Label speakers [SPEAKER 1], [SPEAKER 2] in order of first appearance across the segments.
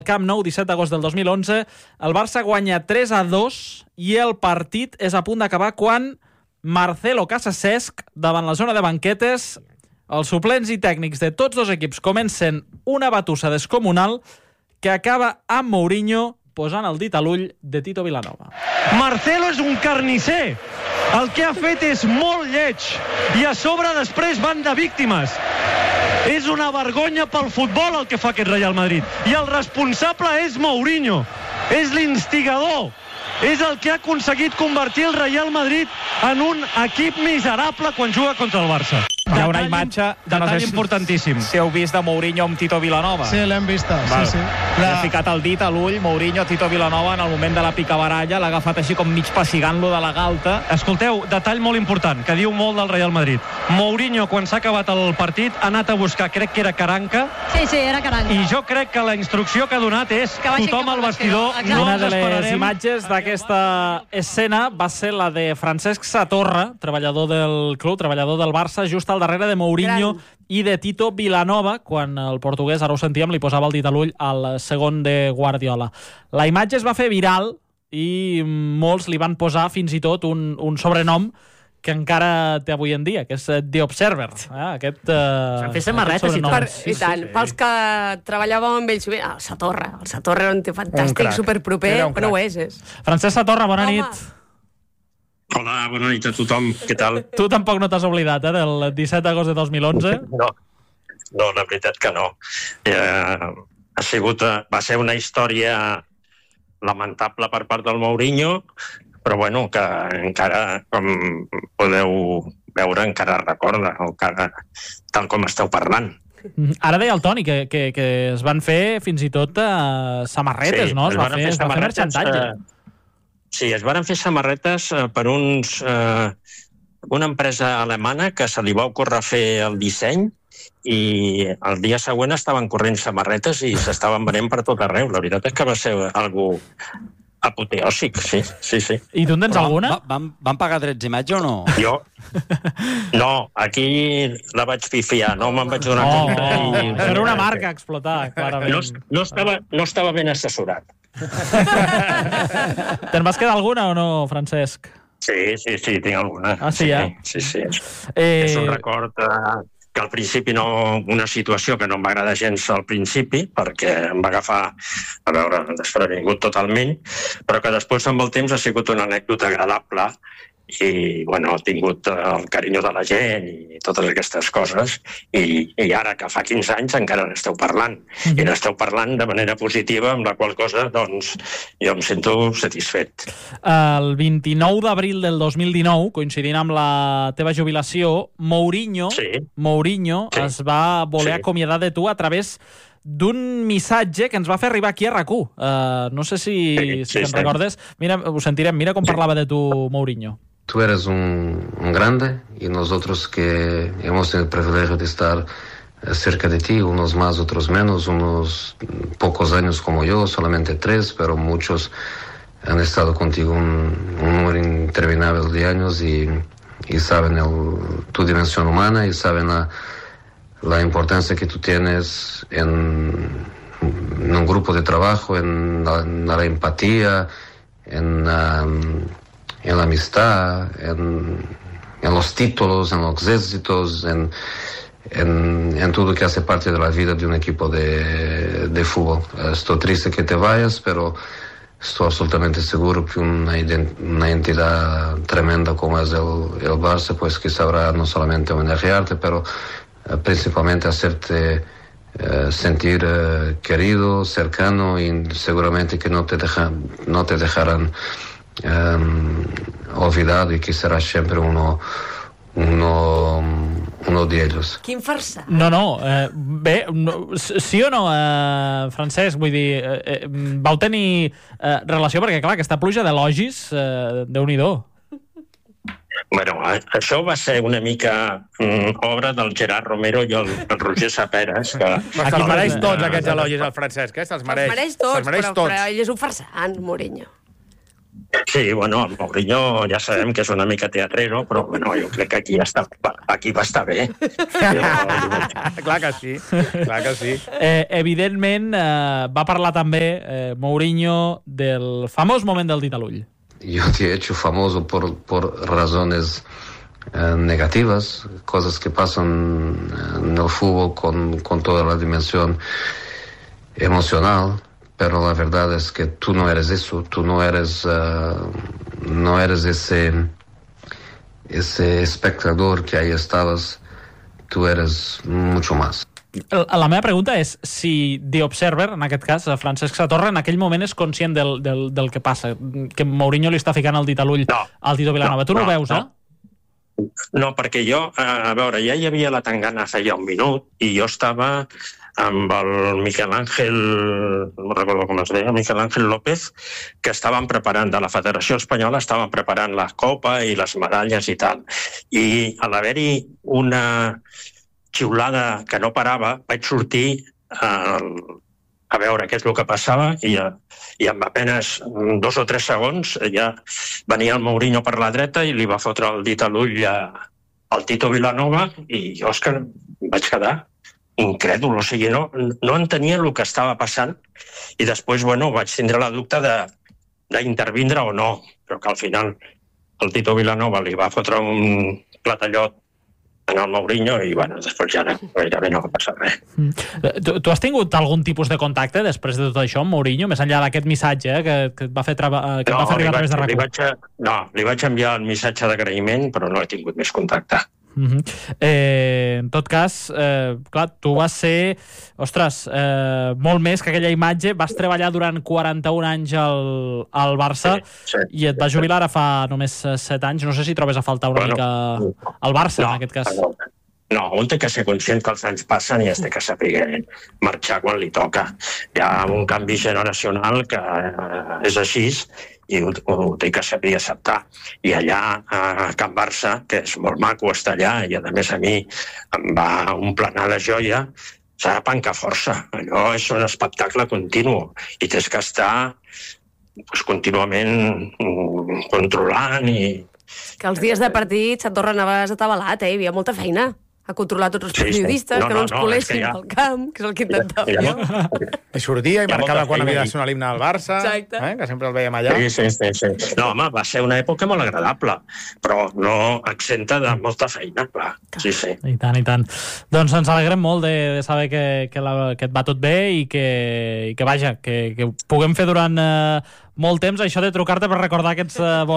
[SPEAKER 1] Camp Nou, 17 d'agost del 2011, el Barça guanya 3-2 i el partit és a punt d'acabar quan Marcelo Casasesc, davant la zona de banquetes, els suplents i tècnics de tots dos equips comencen una batussa descomunal que acaba amb Mourinho posant el dit a l'ull de Tito Vilanova.
[SPEAKER 2] Marcelo és un carnisser. El que ha fet és molt lleig. I a sobre després van de víctimes. És una vergonya pel futbol el que fa aquest Real Madrid. I el responsable és Mourinho. És l'instigador. És el que ha aconseguit convertir el Real Madrid en un equip miserable quan juga contra el Barça.
[SPEAKER 3] Hi ha una imatge
[SPEAKER 2] detall importantíssim.
[SPEAKER 3] Si heu vist de Mourinho amb Tito Vilanova.
[SPEAKER 4] Sí, l'hem vista. Sí.
[SPEAKER 3] Li ha ficat el dit a l'ull Mourinho a Tito Vilanova en el moment de la picabaralla, l'ha agafat així com mig pessigant-lo de la galta.
[SPEAKER 2] Escolteu, detall molt important, que diu molt del Real Madrid. Mourinho, quan s'ha acabat el partit, ha anat a buscar, crec que era Caranca.
[SPEAKER 5] Sí, era Caranca.
[SPEAKER 2] I jo crec que la instrucció que ha donat és tothom al vestidor.
[SPEAKER 1] No una de les imatges d'aquesta escena va ser la de Francesc Satorra, treballador del club, treballador del Barça, just al darrere de Mourinho i de Tito Vilanova, quan el portuguès, ara ho sentíem, li posava el dit a l'ull al segon de Guardiola. La imatge es va fer viral i molts li van posar fins i tot un sobrenom que encara té avui en dia, que és The Observer.
[SPEAKER 6] S'han fet samarretes i tot.
[SPEAKER 5] I tant. Pels que treballàvem amb ell sovint, el Satorra era un tio fantàstic, superproper, però no ho és.
[SPEAKER 1] Francesc Satorra, bona nit.
[SPEAKER 7] Hola, bona nit a tothom, què tal?
[SPEAKER 1] Tu tampoc no t'has oblidat, del 17 d'agost de 2011?
[SPEAKER 7] No, la veritat que no. Va ser una història lamentable per part del Mourinho, però bueno, que encara, com podeu veure, encara recorda, tal com esteu parlant.
[SPEAKER 1] Ara deia el Toni que es van fer fins i tot samarretes, no? Es va fer merchantatge.
[SPEAKER 7] Sí, es van fer samarretes per una empresa alemana que se li va ocórrer fer el disseny i el dia següent estaven corrent samarretes i s'estaven venent per tot arreu. La veritat és que va ser algo apoteòsic, sí.
[SPEAKER 1] I tu en tens alguna?
[SPEAKER 3] Van pagar drets d'imatge o no?
[SPEAKER 7] Jo? No, aquí la vaig pifiar, no me'n vaig donar compte.
[SPEAKER 1] Era una marca a explotar, clarament.
[SPEAKER 7] No estava ben assessorat.
[SPEAKER 1] Te'n vas quedar alguna o no, Francesc?
[SPEAKER 7] Sí, tinc alguna.
[SPEAKER 1] Ah, sí, ja?
[SPEAKER 7] Sí. És un record que al principi una situació que no em va agradar gens al principi, perquè em va agafar, a veure, desprevingut totalment, però que després amb el temps ha sigut una anècdota agradable i, bueno, he tingut el carinyo de la gent i totes aquestes coses i ara que fa 15 anys encara n'esteu parlant i n'esteu parlant de manera positiva, amb la qual cosa, doncs, jo em sento satisfet.
[SPEAKER 1] El 29 d'abril del 2019, coincidint amb la teva jubilació, Mourinho es va voler acomiadar de tu a través d'un missatge que ens va fer arribar aquí a RAC1. No sé si te'n recordes. Mira, ho sentirem, mira com parlava de tu Mourinho.
[SPEAKER 8] Tú eres un grande y nosotros que hemos tenido el privilegio de estar cerca de ti, unos más, otros menos, unos pocos años como yo, solamente 3, pero muchos han estado contigo un número interminable de años y saben tu dimensión humana y saben la importancia que tú tienes en un grupo de trabajo, en la empatía, en la amistad, en los títulos, en los éxitos, en todo que hace parte de la vida de un equipo de fútbol. Estoy triste que te vayas, pero estoy absolutamente seguro que una entidad tremenda como es el Barça, pues que sabrá no solamente homenajearte, pero principalmente hacerte sentir querido, cercano y seguramente que no te dejarán olvidado y que será siempre uno de ellos.
[SPEAKER 5] Quin farsa.
[SPEAKER 1] No, bé, sí o no, Francesc? Vull dir, vau tenir relació, perquè clar, aquesta pluja d'elogis, Déu-n'hi-do.
[SPEAKER 7] Bueno, això va ser una mica obra del Gerard Romero i el Roger Saperas.
[SPEAKER 6] Se'ls mereix tots aquests elogis, el Francesc, Se'ls mereix tots,
[SPEAKER 5] però ell és un farsant, Mourinho.
[SPEAKER 7] Sí, bueno, el Mourinho ja sabem que és una mica teatrero, però bueno, jo crec que aquí va estar bé.
[SPEAKER 4] Clar que sí, clar que sí.
[SPEAKER 1] Evidentment, va parlar també Mourinho del famós moment del dit a l'ull.
[SPEAKER 8] Yo te he hecho famoso por razones negativas, cosas que pasan en el fútbol con toda la dimensión emocional, pero la verdad es que tú no eres eso, tú no eres ese espectador que ahí estabas, tú eres mucho más.
[SPEAKER 1] La meva pregunta és si The Observer, en aquest cas, Francesc Satorra, en aquell moment és conscient del que passa, que Mourinho li està ficant el dit a l'ull al Tito Vilanova. Tu no ho veus, eh?
[SPEAKER 7] No, perquè jo, a veure, ja hi havia la tangana feia un minut i jo estava amb el Miquel Ángel, no recordo com es deia, Miquel Ángel López, que estaven preparant, de la Federació Espanyola, estaven preparant la copa i les medalles i tal. I a l'haver-hi una xiulada que no parava, vaig sortir a veure què és el que passava i en apenas 2 o 3 segons ja venia el Mourinho per la dreta i li va fotre el dit a l'ull al Tito Vilanova i jo és que vaig quedar incrèdul, o sigui, no entenia el que estava passant i després, bueno, vaig tindre la dubte d'intervindre o no, però que al final el Tito Vilanova li va fotre un platallot en el Mourinho i, bueno, després ja gairebé no va passar res.
[SPEAKER 1] Tu has tingut algun tipus de contacte després de tot això amb Mourinho, més enllà d'aquest missatge que et va fer arribar a través de RAC1?
[SPEAKER 7] No, li vaig enviar el missatge d'agraïment, però no he tingut més contacte.
[SPEAKER 1] En tot cas, clar, tu vas ser, ostres, molt més que aquella imatge. Vas treballar durant 41 anys al Barça i et vas jubilar ara fa només 7 anys. No sé si trobes a faltar una mica al Barça, en aquest cas.
[SPEAKER 7] No, un té que ser conscient que els anys passen i es té que saber marxar quan li toca. Hi ha un canvi generacional que és així i ho té que saber acceptar. I allà a Can Barça, que és molt maco estar allà, i a més a mi em va emplenar la joia, s'ha de pencar força. Allò és un espectacle continu i tens que estar contínuament controlant i...
[SPEAKER 5] Que els dies de partit Satorra anaves atabalat, hi havia molta feina a controlar tots els periodistes, que no ens colessin pel camp, que és el que intentava jo.
[SPEAKER 4] I sortia i marcava quan havia de sonar l'himne del Barça, que sempre el veiem allà.
[SPEAKER 7] Sí. No, home, va ser una època molt agradable, però no exenta de molta feina, clar. Sí.
[SPEAKER 1] I tant. Doncs ens alegrem molt de saber que et va tot bé i que vaja, que puguem fer durant molt temps això de trucar-te per recordar aquests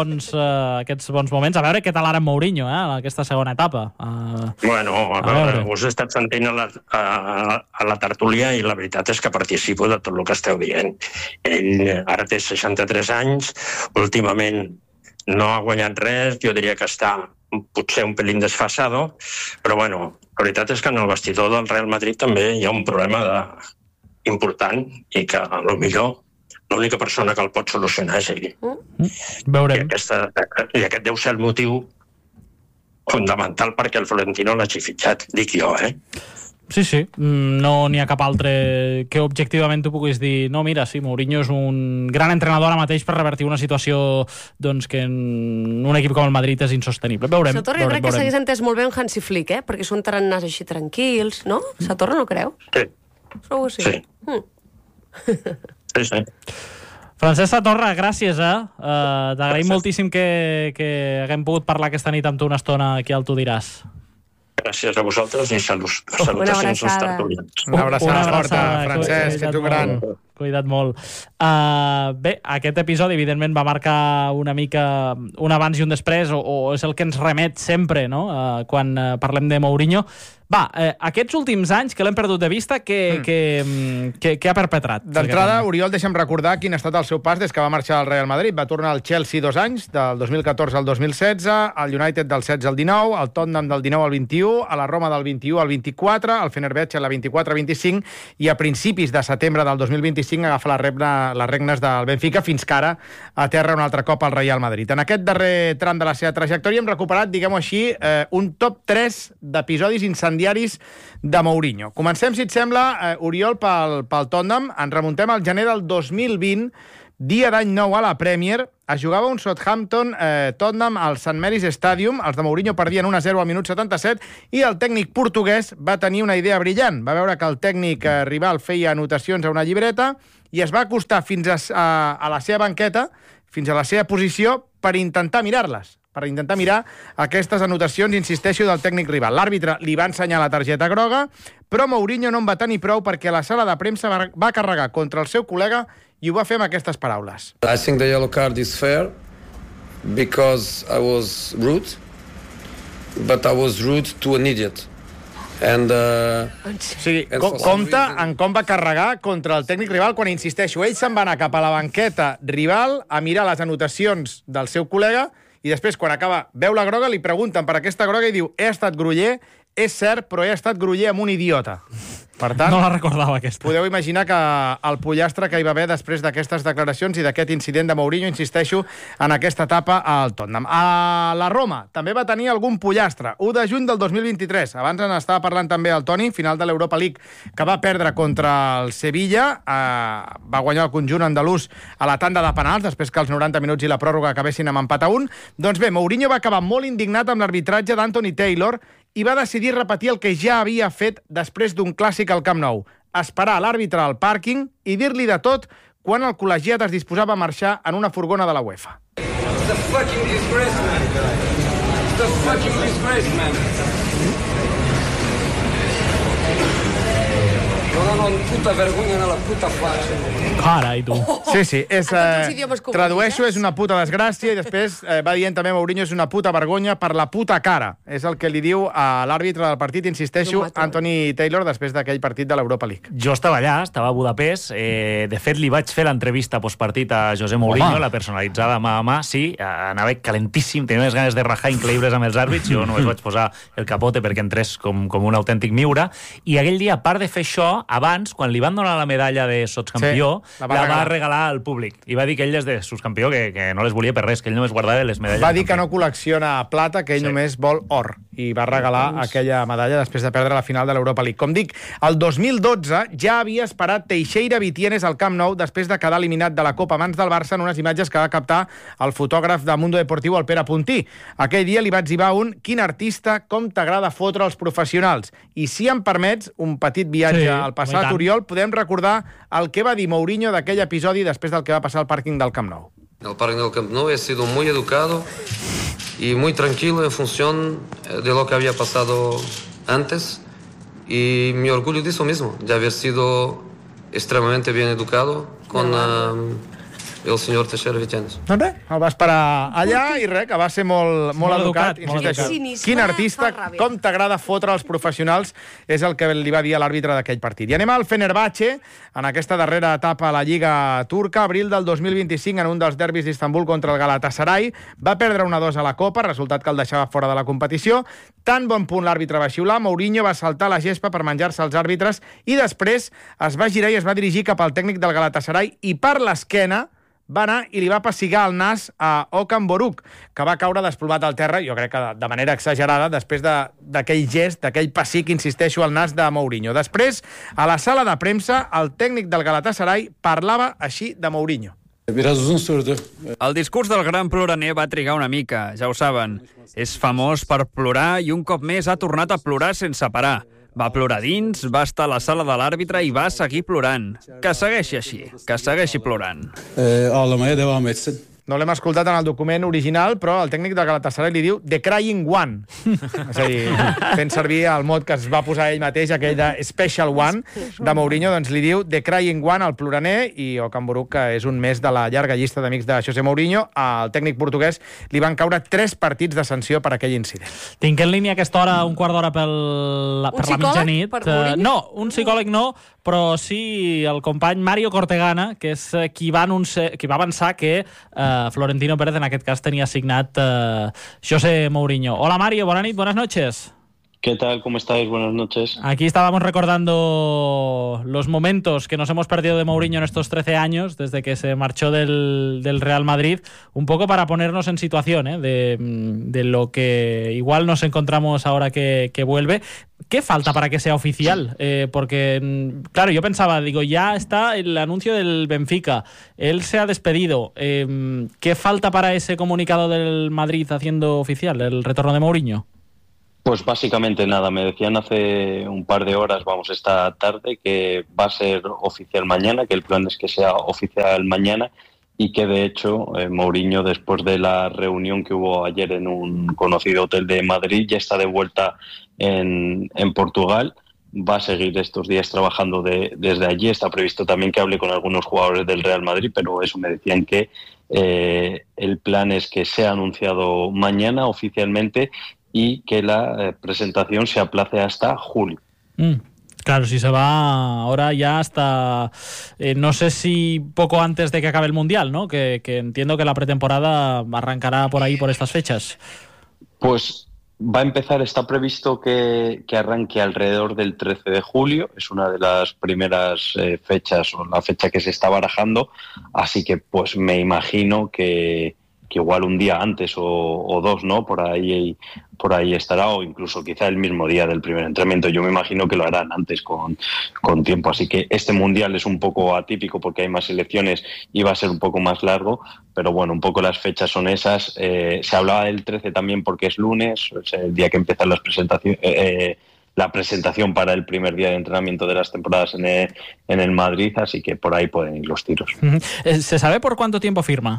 [SPEAKER 1] bons moments. A veure què tal ara amb Mourinho, aquesta segona etapa.
[SPEAKER 7] Bueno, a veure, us he estat sentint a la tertúlia i la veritat és que participo de tot el que esteu dient. Ell ara té 63 anys, últimament no ha guanyat res, jo diria que està potser un pelín desfasado, però bueno, la veritat és que en el vestidor del Real Madrid també hi ha un problema important i que potser l'única persona que el pot solucionar és ell.
[SPEAKER 1] Veurem.
[SPEAKER 7] I aquest deu ser el motiu fundamental perquè el Florentino l'hagi fitxat, dic jo,
[SPEAKER 1] Sí, no n'hi ha cap altre que objectivament tu puguis dir no, mira, sí, Mourinho és un gran entrenador ara mateix per revertir una situació doncs, que en un equip com el Madrid és insostenible. Veurem.
[SPEAKER 5] Satorra, jo crec que s'hagués entès molt bé en Hansi Flick, perquè són tarannars així tranquils, no? Satorra, no creus?
[SPEAKER 7] Sí.
[SPEAKER 5] Trobo que sí.
[SPEAKER 7] Sí.
[SPEAKER 1] Francesc Satorra, gràcies, t'agraïm moltíssim que haguem pogut parlar aquesta nit amb tu una estona aquí al Tu Diràs.
[SPEAKER 7] Gràcies a vosaltres i salutacions als tertulians.
[SPEAKER 4] Una abraçada forta, Francesc, que ets un gran.
[SPEAKER 1] Cuida't molt. Bé, aquest episodi evidentment va marcar una mica un abans i un després, o és el que ens remet sempre, no?, quan parlem de Mourinho. Va, aquests últims anys que l'hem perdut de vista, què ha perpetrat?
[SPEAKER 4] D'entrada, Oriol, deixa'm recordar quin ha estat el seu pas des que va marxar al Real Madrid. Va tornar al Chelsea 2 anys, del 2014 al 2016, al United del 16 al 19, al Tottenham del 19 al 21, a la Roma del 21 al 24, al Fenerbahçe la 24-25 i a principis de setembre del 2025 agafa les regnes del Benfica fins que ara aterra un altre cop al Real Madrid. En aquest darrer tram de la seva trajectòria hem recuperat, diguem-ho així, un top 3 d'episodis incendiaris de Mourinho. Comencem, si et sembla, Oriol, pel Tottenham. Ens remuntem al gener del 2020, dia d'any nou a la Premier, es jugava un Southampton-Tottenham al St. Mary's Stadium, els de Mourinho perdien 1-0 al minut 77, i el tècnic portuguès va tenir una idea brillant. Va veure que el tècnic rival feia anotacions a una llibreta i es va acostar fins a la seva banqueta, fins a la seva posició, per intentar mirar-les, per intentar mirar aquestes anotacions, insisteixo, del tècnic rival. L'àrbitre li va ensenyar la targeta groga, però Mourinho no en va tenir prou perquè a la sala de premsa va carregar contra el seu col·lega i ho va fer amb aquestes paraules.
[SPEAKER 8] I think the yellow card is fair because I was rude, but I was rude to an idiot. And,
[SPEAKER 4] sí, compte en com va carregar contra el tècnic rival quan, insisteixo, ell se'n va anar cap a la banqueta rival a mirar les anotacions del seu col·lega i després, quan acaba, veu la groga, li pregunten per aquesta groga i diu, he estat groller, és cert, però he estat groller amb un idiota. Per tant,
[SPEAKER 1] no la recordava, aquesta.
[SPEAKER 4] Podeu imaginar que el pollastre que hi va haver després d'aquestes declaracions i d'aquest incident de Mourinho, insisteixo, en aquesta etapa al Tottenham. A la Roma també va tenir algun pollastre. 1 de juny del 2023. Abans en estava parlant també el Toni, final de l'Europa League, que va perdre contra el Sevilla. Va guanyar el conjunt andalús a la tanda de penals, després que els 90 minuts i la pròrroga acabessin amb empat a 1. Doncs bé, Mourinho va acabar molt indignat amb l'arbitratge d'Anthony Taylor i va decidir repetir el que ja havia fet després d'un clàssic al Camp Nou, esperar l'àrbitre al pàrquing i dir-li de tot quan el col·legiat es disposava a marxar en una furgona de la UEFA.
[SPEAKER 9] It's a fucking disgrace, man. It's a fucking disgrace, man. No, puta vergonya en la puta faccia.
[SPEAKER 1] Carai, tu.
[SPEAKER 4] Sí, tradueixo, és una puta desgràcia, i després va dient també Mourinho, és una puta vergonya per la puta cara. És el que li diu a l'àrbitre del partit, insisteixo, Anthony Taylor, després d'aquell partit de l'Europa League.
[SPEAKER 6] Jo estava allà, estava a Budapest. De fet, li vaig fer l'entrevista postpartit a José Mourinho, la personalitzada mà a mà. Sí, anava calentíssim, tenia unes ganes de rajar increïbles amb els àrbits. Jo només vaig posar el capote perquè entrés com un autèntic miura. I aquell dia, a part de fer això, abans, quan li van donar la medalla de sotscampió, la va regalar al públic. I va dir que ell és de sotscampió, que no les volia per res, que ell només guardava les medalles.
[SPEAKER 4] Va dir que no col·lecciona plata, que ell només vol or. I va regalar aquella medalla després de perdre la final de l'Europa League. Com dic, el 2012 ja havia esperat Teixeira Vitienes al Camp Nou després de quedar eliminat de la Copa mans del Barça en unes imatges que va captar el fotògraf de Mundo Deportivo, el Pere Puntí. Aquell dia li va etzibar quin artista, com t'agrada fotre els professionals. I si em permets, un petit viatge al passat, Oriol, podem recordar el que va dir Mourinho d'aquell episodi després del que va passar al pàrquing del Camp Nou.
[SPEAKER 8] El pàrquing del Camp Nou he sido muy educado y muy tranquilo en función de lo que había pasado antes, y me orgullo de eso mismo, de haber sido extremadamente bien educado con el senyor Teixeira Vitienes.
[SPEAKER 4] Doncs res, el va esperar allà i res, que va ser molt educat. Quin artista, com t'agrada fotre els professionals, és el que li va dir a l'àrbitre d'aquell partit. I anem al Fenerbahçe, en aquesta darrera etapa a la Lliga turca, abril del 2025, en un dels derbis d'Istanbul contra el Galatasaray. Va perdre 1-2 a la Copa, resultat que el deixava fora de la competició. Tan bon punt l'àrbitre va xiular, Mourinho va saltar a la gespa per menjar-se els àrbitres i després es va girar i es va dirigir cap al tècnic del Galatasaray i per l'esquena va anar i li va pessigar el nas a Okan Buruk, que va caure desplomat al terra, jo crec que de manera exagerada, després d'aquell gest, d'aquell pessic, insisteixo, al nas de Mourinho. Després, a la sala de premsa, el tècnic del Galatasaray parlava així de Mourinho.
[SPEAKER 10] El discurs del gran ploraner va trigar una mica, ja ho saben. És famós per plorar i un cop més ha tornat a plorar sense parar. Va plorar dins, va estar a la sala de l'àrbitre i va seguir plorant. Que segueixi així, que segueixi plorant.
[SPEAKER 11] Ağlamaya devam etsin.
[SPEAKER 4] No l'hem escoltat en el document original, però el tècnic de Galatasaray li diu The Crying One. És a dir, fent servir el mot que es va posar ell mateix, aquell de Special One de Mourinho, doncs li diu The Crying One, el ploraner, i Okan Buruk, que és un més de la llarga llista d'amics de José Mourinho. Al tècnic portuguès li van caure 3 partits de sanció per aquell incident.
[SPEAKER 1] Tinc en línia a aquesta hora, un quart d'hora per la mitjanit. No, un psicòleg no, però sí el company Mario Cortegana, que és qui va avançar que Florentino Pérez en aquest cas tenia assignat José Mourinho. Hola Mario, bona nit, buenas noches.
[SPEAKER 12] ¿Qué tal? ¿Cómo estáis? Buenas noches.
[SPEAKER 1] Aquí estábamos recordando los momentos que nos hemos perdido de Mourinho en estos 13 años, desde que se marchó del Real Madrid, un poco para ponernos en situación de lo que igual nos encontramos ahora que vuelve. ¿Qué falta para que sea oficial? Porque, claro, yo pensaba, ya está el anuncio del Benfica, él se ha despedido. ¿Qué falta para ese comunicado del Madrid haciendo oficial el retorno de Mourinho?
[SPEAKER 12] Pues básicamente nada, me decían hace un par de horas, esta tarde, que va a ser oficial mañana, que el plan es que sea oficial mañana y que de hecho Mourinho, después de la reunión que hubo ayer en un conocido hotel de Madrid, ya está de vuelta en Portugal. Va a seguir estos días trabajando desde allí. Está previsto también que hable con algunos jugadores del Real Madrid, pero eso me decían que el plan es que sea anunciado mañana oficialmente y que la presentación se aplace hasta julio.
[SPEAKER 1] Claro, si se va ahora ya hasta... no sé si poco antes de que acabe el Mundial, ¿no? Que entiendo que la pretemporada arrancará por ahí, por estas fechas.
[SPEAKER 12] Pues va a empezar, está previsto que arranque alrededor del 13 de julio. Es una de las primeras fechas, o la fecha que se está barajando. Así que pues me imagino que igual un día antes o dos, ¿no? Por ahí estará, o incluso quizá el mismo día del primer entrenamiento. Yo me imagino que lo harán antes con tiempo. Así que este Mundial es un poco atípico porque hay más selecciones y va a ser un poco más largo, pero bueno, un poco las fechas son esas. Se hablaba del 13 también porque es lunes, es el día que empiezan las presentaciones. La presentación para el primer día de entrenamiento de las temporadas en el Madrid, así que por ahí pueden ir los tiros.
[SPEAKER 1] ¿Se sabe por cuánto tiempo firma?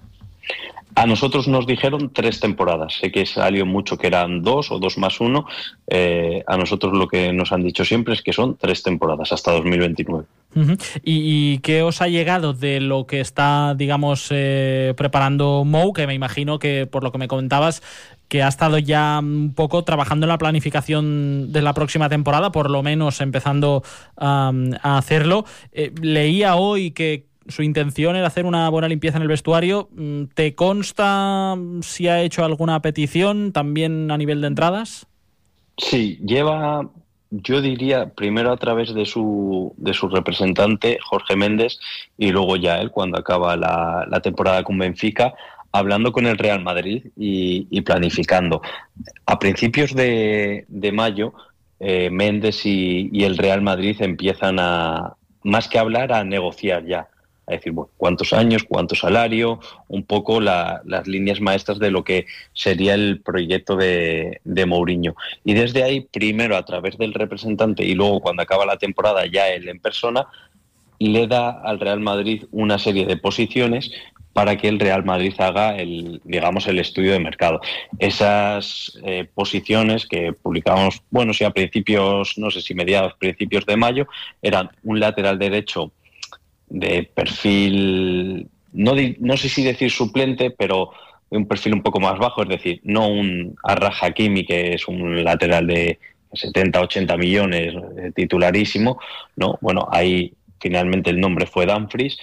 [SPEAKER 12] A nosotros nos dijeron 3 temporadas. Sé que salió mucho que eran 2 o 2 más 1. A nosotros lo que nos han dicho siempre es que son 3 temporadas hasta 2029.
[SPEAKER 1] ¿Y qué os ha llegado de lo que está, digamos, preparando Mou? Que me imagino que, por lo que me comentabas, que ha estado ya un poco trabajando en la planificación de la próxima temporada, por lo menos empezando a hacerlo. Leía hoy que su intención era hacer una buena limpieza en el vestuario. ¿Te consta si ha hecho alguna petición también a nivel de entradas?
[SPEAKER 12] Sí, lleva, yo diría, primero a través de su representante, Jorge Méndez, y luego ya él, cuando acaba la temporada con Benfica, hablando con el Real Madrid y planificando. A principios de mayo, Méndez y el Real Madrid empiezan más que hablar, a negociar ya. A decir, bueno, cuántos años, cuánto salario, un poco las líneas maestras de lo que sería el proyecto de Mourinho. Y desde ahí, primero a través del representante y luego cuando acaba la temporada ya él en persona, le da al Real Madrid una serie de posiciones para que el Real Madrid haga el estudio de mercado. Esas posiciones que publicamos, a principios, no sé si mediados, principios de mayo, eran un lateral derecho de perfil, no sé si decir suplente, pero un perfil un poco más bajo, es decir, no un Arraj Hakimi, que es un lateral de 70-80 millones, titularísimo, ¿no? Bueno, ahí finalmente el nombre fue Dumfries,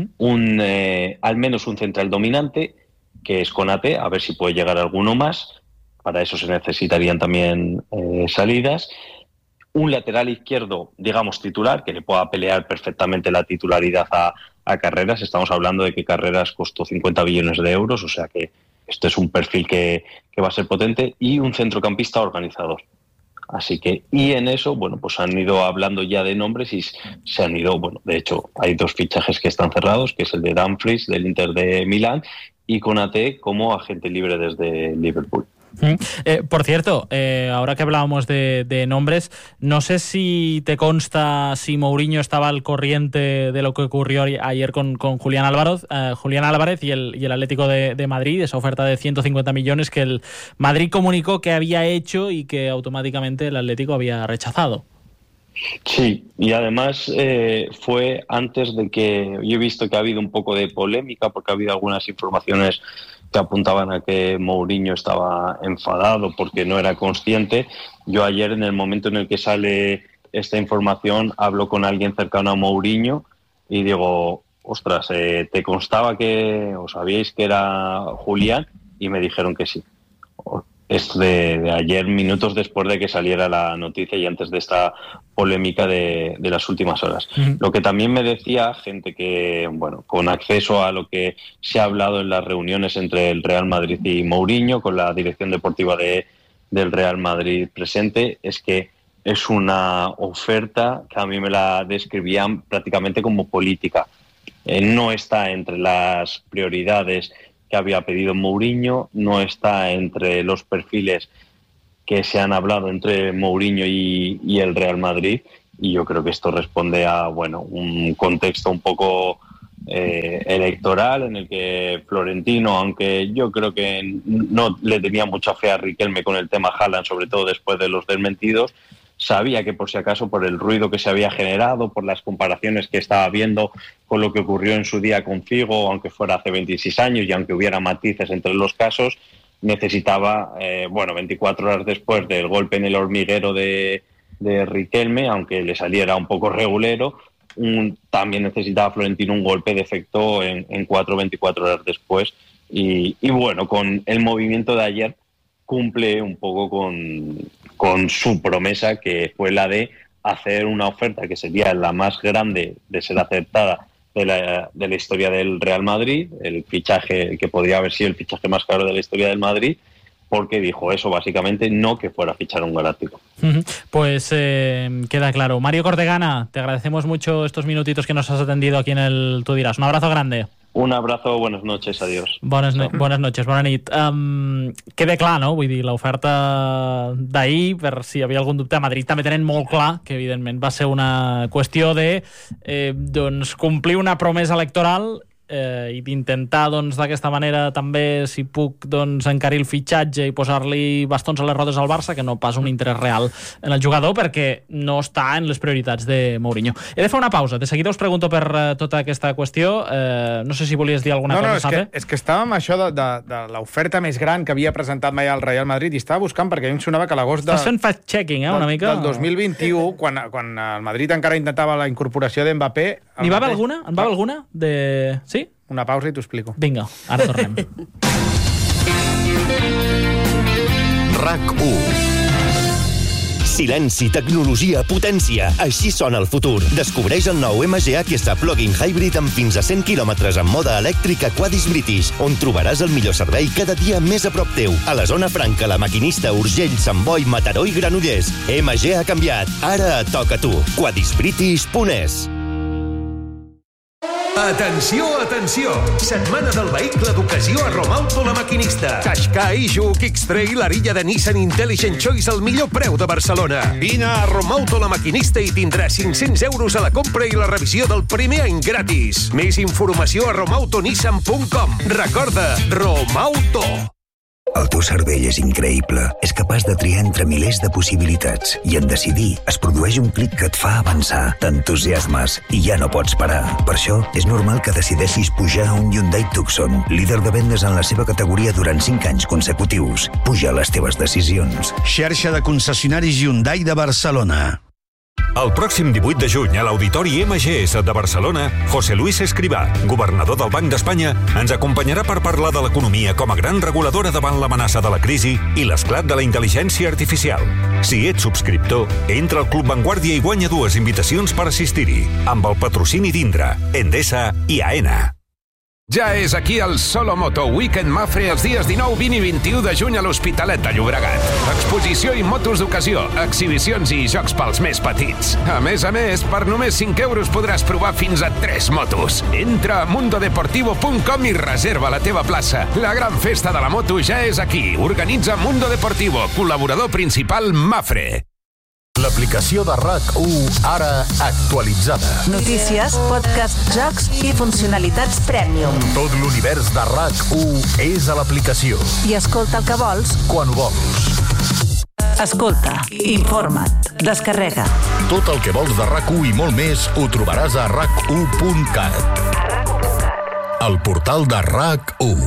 [SPEAKER 12] al menos un central dominante, que es Konaté, a ver si puede llegar alguno más. Para eso se necesitarían también salidas. Un lateral izquierdo, digamos, titular, que le pueda pelear perfectamente la titularidad a Carreras. Estamos hablando de que Carreras costó 50 millones de euros, o sea que este es un perfil que va a ser potente. Y un centrocampista organizador. Así que, y en eso, pues han ido hablando ya de nombres y se han ido, de hecho, hay 2 fichajes que están cerrados, que es el de Dumfries, del Inter de Milán, y Konaté como agente libre desde Liverpool.
[SPEAKER 1] Por cierto, ahora que hablábamos de nombres, no sé si te consta si Mourinho estaba al corriente de lo que ocurrió ayer con Julián Álvarez y el Atlético de Madrid, esa oferta de 150 millones que el Madrid comunicó que había hecho y que automáticamente el Atlético había rechazado.
[SPEAKER 12] Sí, y además fue antes de que... Yo he visto que ha habido un poco de polémica porque ha habido algunas informaciones que apuntaban a que Mourinho estaba enfadado porque no era consciente. Yo ayer, en el momento en el que sale esta información, hablo con alguien cercano a Mourinho y digo, ostras, ¿te constaba que os sabíais que era Julián? Y me dijeron que sí. es de ayer, minutos después de que saliera la noticia y antes de esta polémica de las últimas horas. Lo que también me decía gente que, bueno, con acceso a lo que se ha hablado en las reuniones entre el Real Madrid y Mourinho, con la dirección deportiva del Real Madrid presente, es que es una oferta que a mí me la describían prácticamente como política. No está entre las prioridades que había pedido Mourinho, no está entre los perfiles que se han hablado entre Mourinho y el Real Madrid, y yo creo que esto responde a, bueno, un contexto un poco electoral en el que Florentino, aunque yo creo que no le tenía mucha fe a Riquelme con el tema Haaland, sobre todo después de los desmentidos, sabía que por si acaso, por el ruido que se había generado, por las comparaciones que estaba viendo con lo que ocurrió en su día con Figo, aunque fuera hace 26 años y aunque hubiera matices entre los casos, necesitaba, 24 horas después del golpe en el hormiguero de Riquelme, aunque le saliera un poco regulero, también necesitaba Florentino un golpe de efecto en 24 horas después. Y bueno, con el movimiento de ayer cumple un poco con su promesa, que fue la de hacer una oferta que sería la más grande de ser aceptada de la historia del Real Madrid, el fichaje que podría haber sido el fichaje más caro de la historia del Madrid, porque dijo eso básicamente, no que fuera a fichar un galáctico.
[SPEAKER 1] Pues queda claro. Mario Cortegana, te agradecemos mucho estos minutitos que nos has atendido aquí en el Tú Dirás. Un abrazo grande.
[SPEAKER 12] Un abrazo, buenas noches, adiós.
[SPEAKER 1] Bones noches, bona nit. Queda clar, no? Vull dir, l'oferta d'ahir, per si hi havia algun dubte, a Madrid també tenen molt clar que, evidentment, va ser una qüestió de complir una promesa electoral i d'intentar, d'aquesta manera, també, si puc, encarir el fitxatge i posar-li bastons a les rodes al Barça, que no pas un interès real en el jugador, perquè no està en les prioritats de Mourinho. He de fer una pausa. De seguida us pregunto per tota aquesta qüestió. No sé si volies dir alguna cosa, Sabe?
[SPEAKER 4] És que estàvem amb això de l'oferta més gran que havia presentat mai al Real Madrid i estava buscant, perquè a mi em sonava que l'agost
[SPEAKER 1] Estàs fent fact-checking, una mica?
[SPEAKER 4] Del 2021, quan el Madrid encara intentava la incorporació d'Mbappé...
[SPEAKER 1] N'hi va haver alguna? En va haver alguna? Sí?
[SPEAKER 4] Una pausa i t'ho explico.
[SPEAKER 1] Vinga, ara tornem.
[SPEAKER 13] RAC1. Silenci, tecnologia, potència. Així sona el futur. Descobreix el nou MG Aquesta Plug-in Hybrid amb fins a 100 km en mode elèctric a Quadis British, on trobaràs el millor servei cada dia més a prop teu. A la zona franca, La Maquinista, Urgell, Sant Boi, Mataró i Granollers. MG ha canviat. Ara et toca a tu. quadisbritish.es.
[SPEAKER 14] Atenció, atenció! Setmana del vehicle d'ocasió a Romauto La Maquinista. Qashqai, Juke, X-Trail, Arilla de Nissan Intelligent Choice al millor preu de Barcelona. Vine a Romauto La Maquinista i tindràs 500 euros a la compra i la revisió del primer any gratis. Més informació a romautonissan.com. Recorda, Romauto.
[SPEAKER 15] El teu cervell és increïble. És capaç de triar entre milers de possibilitats. I en decidir es produeix un clic que et fa avançar. T'entusiasmes i ja no pots parar. Per això, és normal que decideixis pujar a un Hyundai Tucson, líder de vendes en la seva categoria durant 5 anys consecutius. Puja les teves decisions.
[SPEAKER 16] Xarxa de concessionaris Hyundai de Barcelona.
[SPEAKER 17] El pròxim 18 de juny a l'Auditori MGS de Barcelona, José Luis Escrivá, governador del Banc d'Espanya, ens acompanyarà per parlar de l'economia com a gran reguladora davant l'amenaça de la crisi i l'esclat de la intel·ligència artificial. Si ets subscriptor, entra al Club Vanguardia i guanya 2 invitacions per assistir-hi, amb el patrocini d'Indra, Endesa i AENA.
[SPEAKER 14] Ja és aquí el Solo Moto Weekend Mafre els dies 19, 20 i 21 de juny a l'Hospitalet de Llobregat. Exposició i motos d'ocasió, exhibicions i jocs pels més petits. A més, per només 5 euros podràs provar fins a 3 motos. Entra a mundodeportivo.com i reserva la teva plaça. La gran festa de la moto ja és aquí. Organitza Mundo Deportivo, col·laborador principal Mafre.
[SPEAKER 18] L'aplicació de RAC1, ara actualitzada.
[SPEAKER 19] Notícies, podcast, jocs i funcionalitats Premium.
[SPEAKER 18] Tot l'univers de RAC1 és a l'aplicació.
[SPEAKER 19] I escolta el que vols
[SPEAKER 18] quan ho vols.
[SPEAKER 19] Escolta, informa't, descarrega.
[SPEAKER 18] Tot el que vols de RAC1 i molt més ho trobaràs a rac1.cat. El portal de RAC1.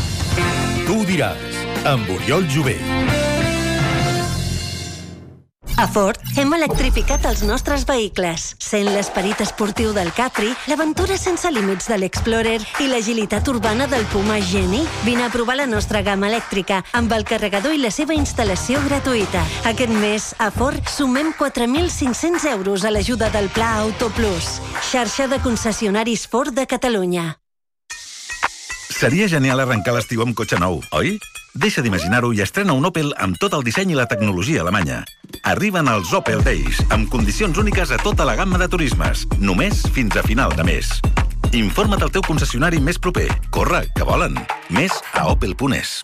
[SPEAKER 18] Tu diràs, amb Oriol Jové.
[SPEAKER 20] A Ford hem electrificat els nostres vehicles, sent l'esperit esportiu del Capri, l'aventura sense límits de l'Explorer i l'agilitat urbana del Puma Geni. Vine a provar la nostra gamma elèctrica amb el carregador i la seva instal·lació gratuïta. Aquest mes, a Ford, sumem 4.500 euros a l'ajuda del Pla Auto Plus. Xarxa de concessionaris Ford de Catalunya.
[SPEAKER 16] Seria genial arrencar l'estiu amb cotxe nou, oi? Deixa d'imaginar-ho i estrena un Opel amb tot el disseny i la tecnologia alemanya. Arriben els Opel Days, amb condicions úniques a tota la gamma de turismes, només fins a final de mes. Informa't al teu concessionari més proper. Corre, que volen. Més a opel.es.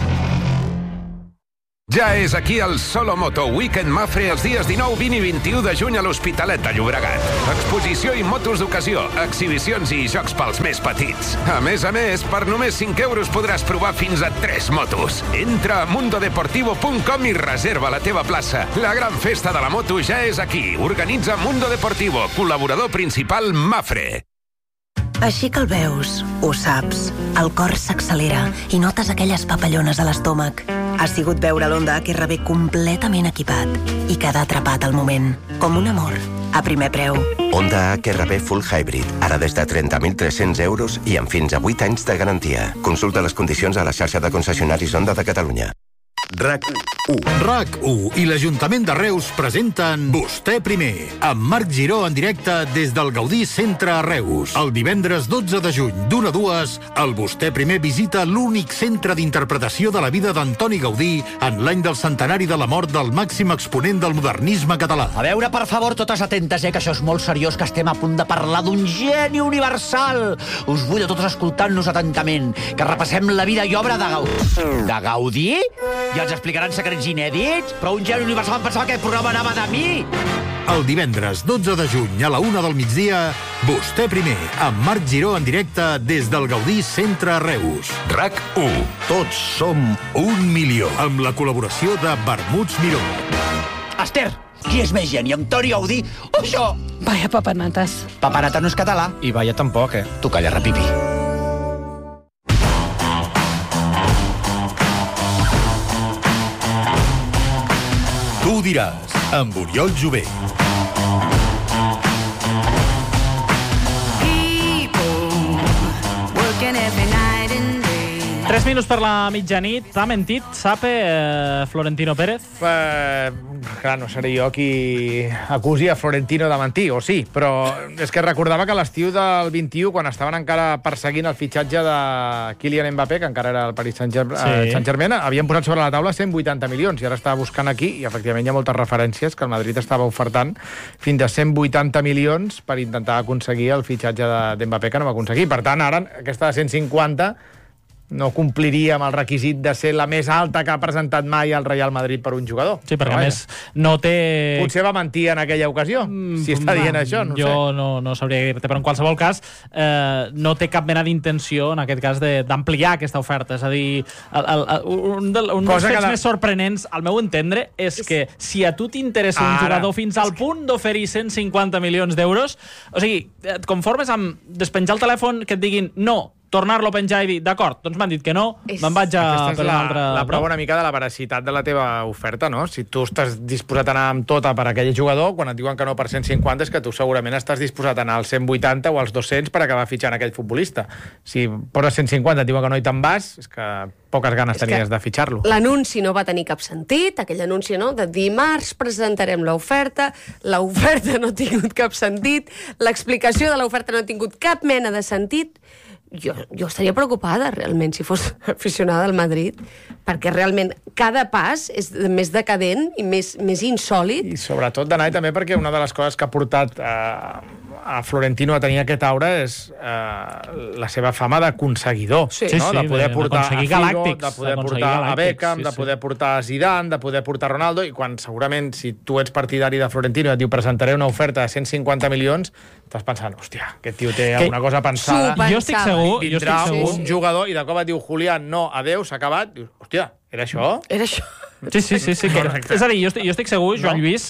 [SPEAKER 14] Ja és aquí el Solo Moto Weekend Mafre els dies 19, 20 i 21 de juny a l'Hospitalet de Llobregat. Exposició i motos d'ocasió, exhibicions i jocs pels més petits. A més, per només 5 euros podràs provar fins a 3 motos. Entra a mundodeportivo.com i reserva la teva plaça. La gran festa de la moto ja és aquí. Organitza Mundo Deportivo, col·laborador principal Mafre.
[SPEAKER 20] Així que el veus, ho saps, el cor s'accelera i notes aquelles papallones a l'estómac. Ha sigut veure l'Honda HR-V completament equipat i quedar atrapat al moment, com un amor, a primer preu.
[SPEAKER 21] Honda HR-V Full Hybrid, ara des de 30.300 euros i amb fins a 8 anys de garantia. Consulta les condicions a la xarxa de concessionaris Honda de Catalunya.
[SPEAKER 18] RAC1. RAC1 i l'Ajuntament de Reus presenten Vostè primer, amb Marc Giró en directe des del Gaudí Centre a Reus. El divendres 12 de juny, d'1 a 2, el Vostè primer visita l'únic centre d'interpretació de la vida d'Antoni Gaudí en l'any del centenari de la mort del màxim exponent del modernisme català.
[SPEAKER 22] A veure, per favor, totes atentes, que això és molt seriós, que estem a punt de parlar d'un geni universal. Us vull a totes escoltant-nos atentament, que repassem la vida i obra de Gaudí. De Gaudí? I ens explicaran secrets inèdits? Però un geni universal em pensava que el programa anava de mi!
[SPEAKER 18] El divendres 12 de juny a la 1 del migdia, Vostè primer, amb Marc Giró en directe des del Gaudí Centre a Reus. RAC1. Tots som 1 milió. Amb la col·laboració de Vermuts Miró.
[SPEAKER 22] Esther, qui és més geni, Antoni Gaudí o això?
[SPEAKER 5] Vaya papanates.
[SPEAKER 22] Papanata no és català.
[SPEAKER 3] I vaya tampoc,
[SPEAKER 22] Tu calla, repipi.
[SPEAKER 18] Tu diràs, amb Oriol Jové.
[SPEAKER 1] 3 minuts per la mitjanit. T'ha mentit, sape, Florentino Pérez?
[SPEAKER 4] Clar, no seré jo qui acusi a Florentino de mentir, o sí, però és que recordava que l'estiu del 21, quan estaven encara perseguint el fitxatge de Kylian Mbappé, que encara era el Paris Saint-Germain, havien posat sobre la taula 180 milions, i ara estava buscant aquí, i efectivament hi ha moltes referències que el Madrid estava ofertant fins a 180 milions per intentar aconseguir el fitxatge d'Mbappé, que no va aconseguir. Per tant, ara aquesta de 150 no compliria amb el requisit de ser la més alta que ha presentat mai el Real Madrid per un jugador.
[SPEAKER 1] Sí, perquè a més no té...
[SPEAKER 4] Potser va mentir en aquella ocasió, si està dient això, no sé.
[SPEAKER 1] Jo no sabria dir-te, però en qualsevol cas no té cap mena d'intenció, en aquest cas, d'ampliar aquesta oferta. És a dir, un dels fets més sorprenents, al meu entendre, és que si a tu t'interessa un jugador fins al punt d'oferir 150 milions d'euros, o sigui, et conformes amb despenjar el telèfon, que et diguin no, tornar-lo a penjar i dir, d'acord, doncs m'han dit que no, me'n vaig a per un altre...
[SPEAKER 4] La prova una mica de la veracitat de la teva oferta, no? Si tu estàs disposat a anar amb tota per aquell jugador, quan et diuen que no per 150 és que tu segurament estàs disposat a anar als 180 o als 200 per acabar fitxant aquell futbolista. Si poses 150 et diuen que no i te'n vas, és que poques ganes tenies de fitxar-lo.
[SPEAKER 5] L'anunci no va tenir cap sentit, aquell anunci, no? De dimarts presentarem l'oferta no ha tingut cap sentit, l'explicació de l'oferta no ha tingut cap mena de sentit. Jo estaria preocupada, realment, si fos aficionada al Madrid, perquè realment cada pas és més decadent i més insòlid.
[SPEAKER 4] I sobretot d'anar també perquè una de les coses que ha portat a Florentino a tenir aquest aura és la seva fama d'aconseguidor, no? De poder portar a Figo, de poder portar a Beckham, de poder portar a Zidane, de poder portar a Ronaldo, i quan segurament, si tu ets partidari de Florentino i et diu presentaré una oferta de 150 milions, estàs pensant, hòstia, aquest tio té alguna cosa pensada.
[SPEAKER 1] Jo estic segur.
[SPEAKER 4] Vindrà un jugador i de cop et diu Julián, no, adeu, s'ha acabat. Dius, hòstia, era això?
[SPEAKER 5] Era això.
[SPEAKER 1] Sí. És a dir, jo estic segur, Joan Lluís,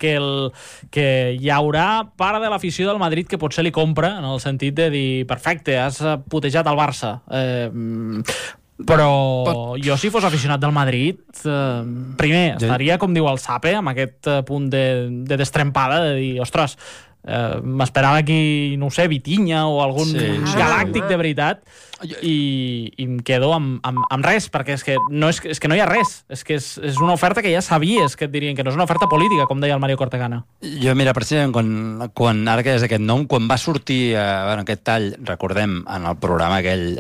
[SPEAKER 1] que hi haurà part de l'afició del Madrid que potser li compra, en el sentit de dir, perfecte, has putejat el Barça. Però jo, si fos aficionat del Madrid, primer, estaria, com diu el Sape, amb aquest punt de destrempada, de dir, ostres, m'esperava aquí, no ho sé, Vitinha o algun galàctic de veritat, i em quedo amb res, perquè és que no hi ha res, és que és una oferta que ja sabies que et dirien, que no és una oferta política, com deia el Mario Cortegana.
[SPEAKER 2] Jo, mira, precisament, quan ara que és aquest nom, quan va sortir aquest tall, recordem, en el programa aquell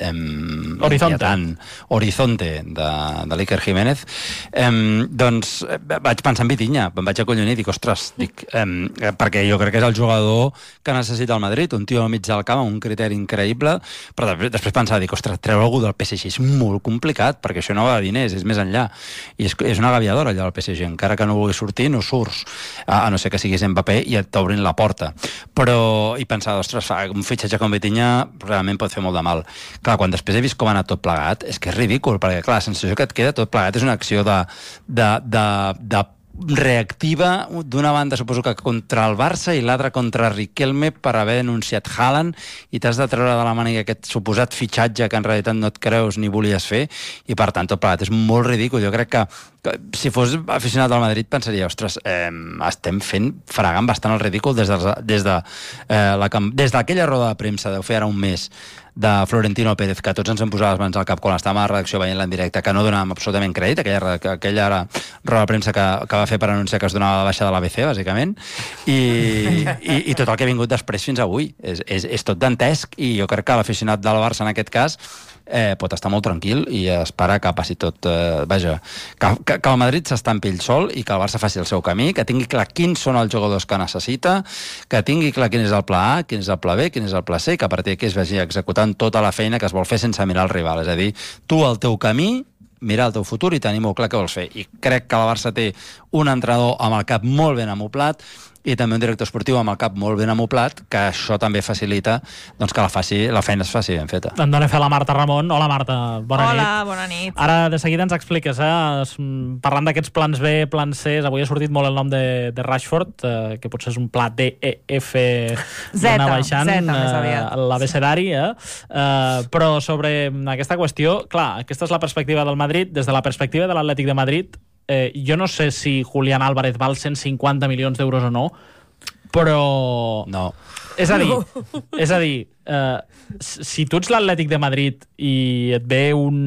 [SPEAKER 2] Horizonte de l'Iker Jiménez, doncs vaig pensar en Vitinha, em vaig acollonir i dic, ostres, perquè jo crec que és el jugador que necessita el Madrid, un tio al mig del camp amb un criteri increïble, però després pensar, dic, ostres, treure algú del PSG és molt complicat, perquè això no va de diners, és més enllà. I és una gaviadora, allò del PSG. Encara que no vulgui sortir, no surts. A no ser que siguis Mbappé i et t'obrin la porta. Però, i pensar, ostres, un fitxatge com Vitinha realment pot fer molt de mal. Clar, quan després he vist com ha anat tot plegat, és que és ridícul, perquè, clar, la sensació que et queda tot plegat és una acció de reactiva, d'una banda suposo que contra el Barça i l'altra contra Riquelme per haver denunciat Haaland, i t'has de treure de la màniga aquest suposat fitxatge que en realitat no et creus ni volies fer, i per tant tot plegat és molt ridícul. Jo crec que si fos aficionat al Madrid pensaria, ostres, estem fregant bastant el ridícul des d'aquella roda de premsa deu fer ara un mes de Florentino Pérez, que tots ens hem posat les mans al cap quan estàvem a la redacció veient-la en directe, que no donàvem absolutament crèdit, aquella roda de premsa que va fer per anunciar que es donava la baixa de l'ABC, bàsicament, i tot el que ha vingut després fins avui. És tot dantesc, i jo crec que l'aficionat del Barça en aquest cas pot estar molt tranquil i esperar que passi tot, que el Madrid s'estampi ell sol i que el Barça faci el seu camí, que tingui clar quins són els jugadors que necessita, que tingui clar quin és el pla A, quin és el pla B, quin és el pla C, que a partir d'aquí es vagi executant tota la feina que es vol fer sense mirar el rival, és a dir, tu el teu camí, mirar el teu futur i tenir molt clar què vols fer. I crec que el Barça té un entrenador amb el cap molt ben amoplat i també un director esportiu amb el cap molt ben amoplat, que això també facilita doncs, que la feina es faci ben feta.
[SPEAKER 1] Em dona fe la Marta Ramon. Hola, Marta, bona nit.
[SPEAKER 7] Hola, bona nit.
[SPEAKER 1] Ara, de seguida ens expliques, parlant d'aquests plans B, plans C, avui ha sortit molt el nom de Rashford, que potser és un pla D, E, F, d'anar baixant l'abecedari, però sobre aquesta qüestió, clar, aquesta és la perspectiva del Madrid, des de la perspectiva de l'Atlètic de Madrid. Jo no sé si Julián Álvarez val 150 milions d'euros o no, però...
[SPEAKER 2] No.
[SPEAKER 1] És a dir, si tu ets l'Atlètic de Madrid i et ve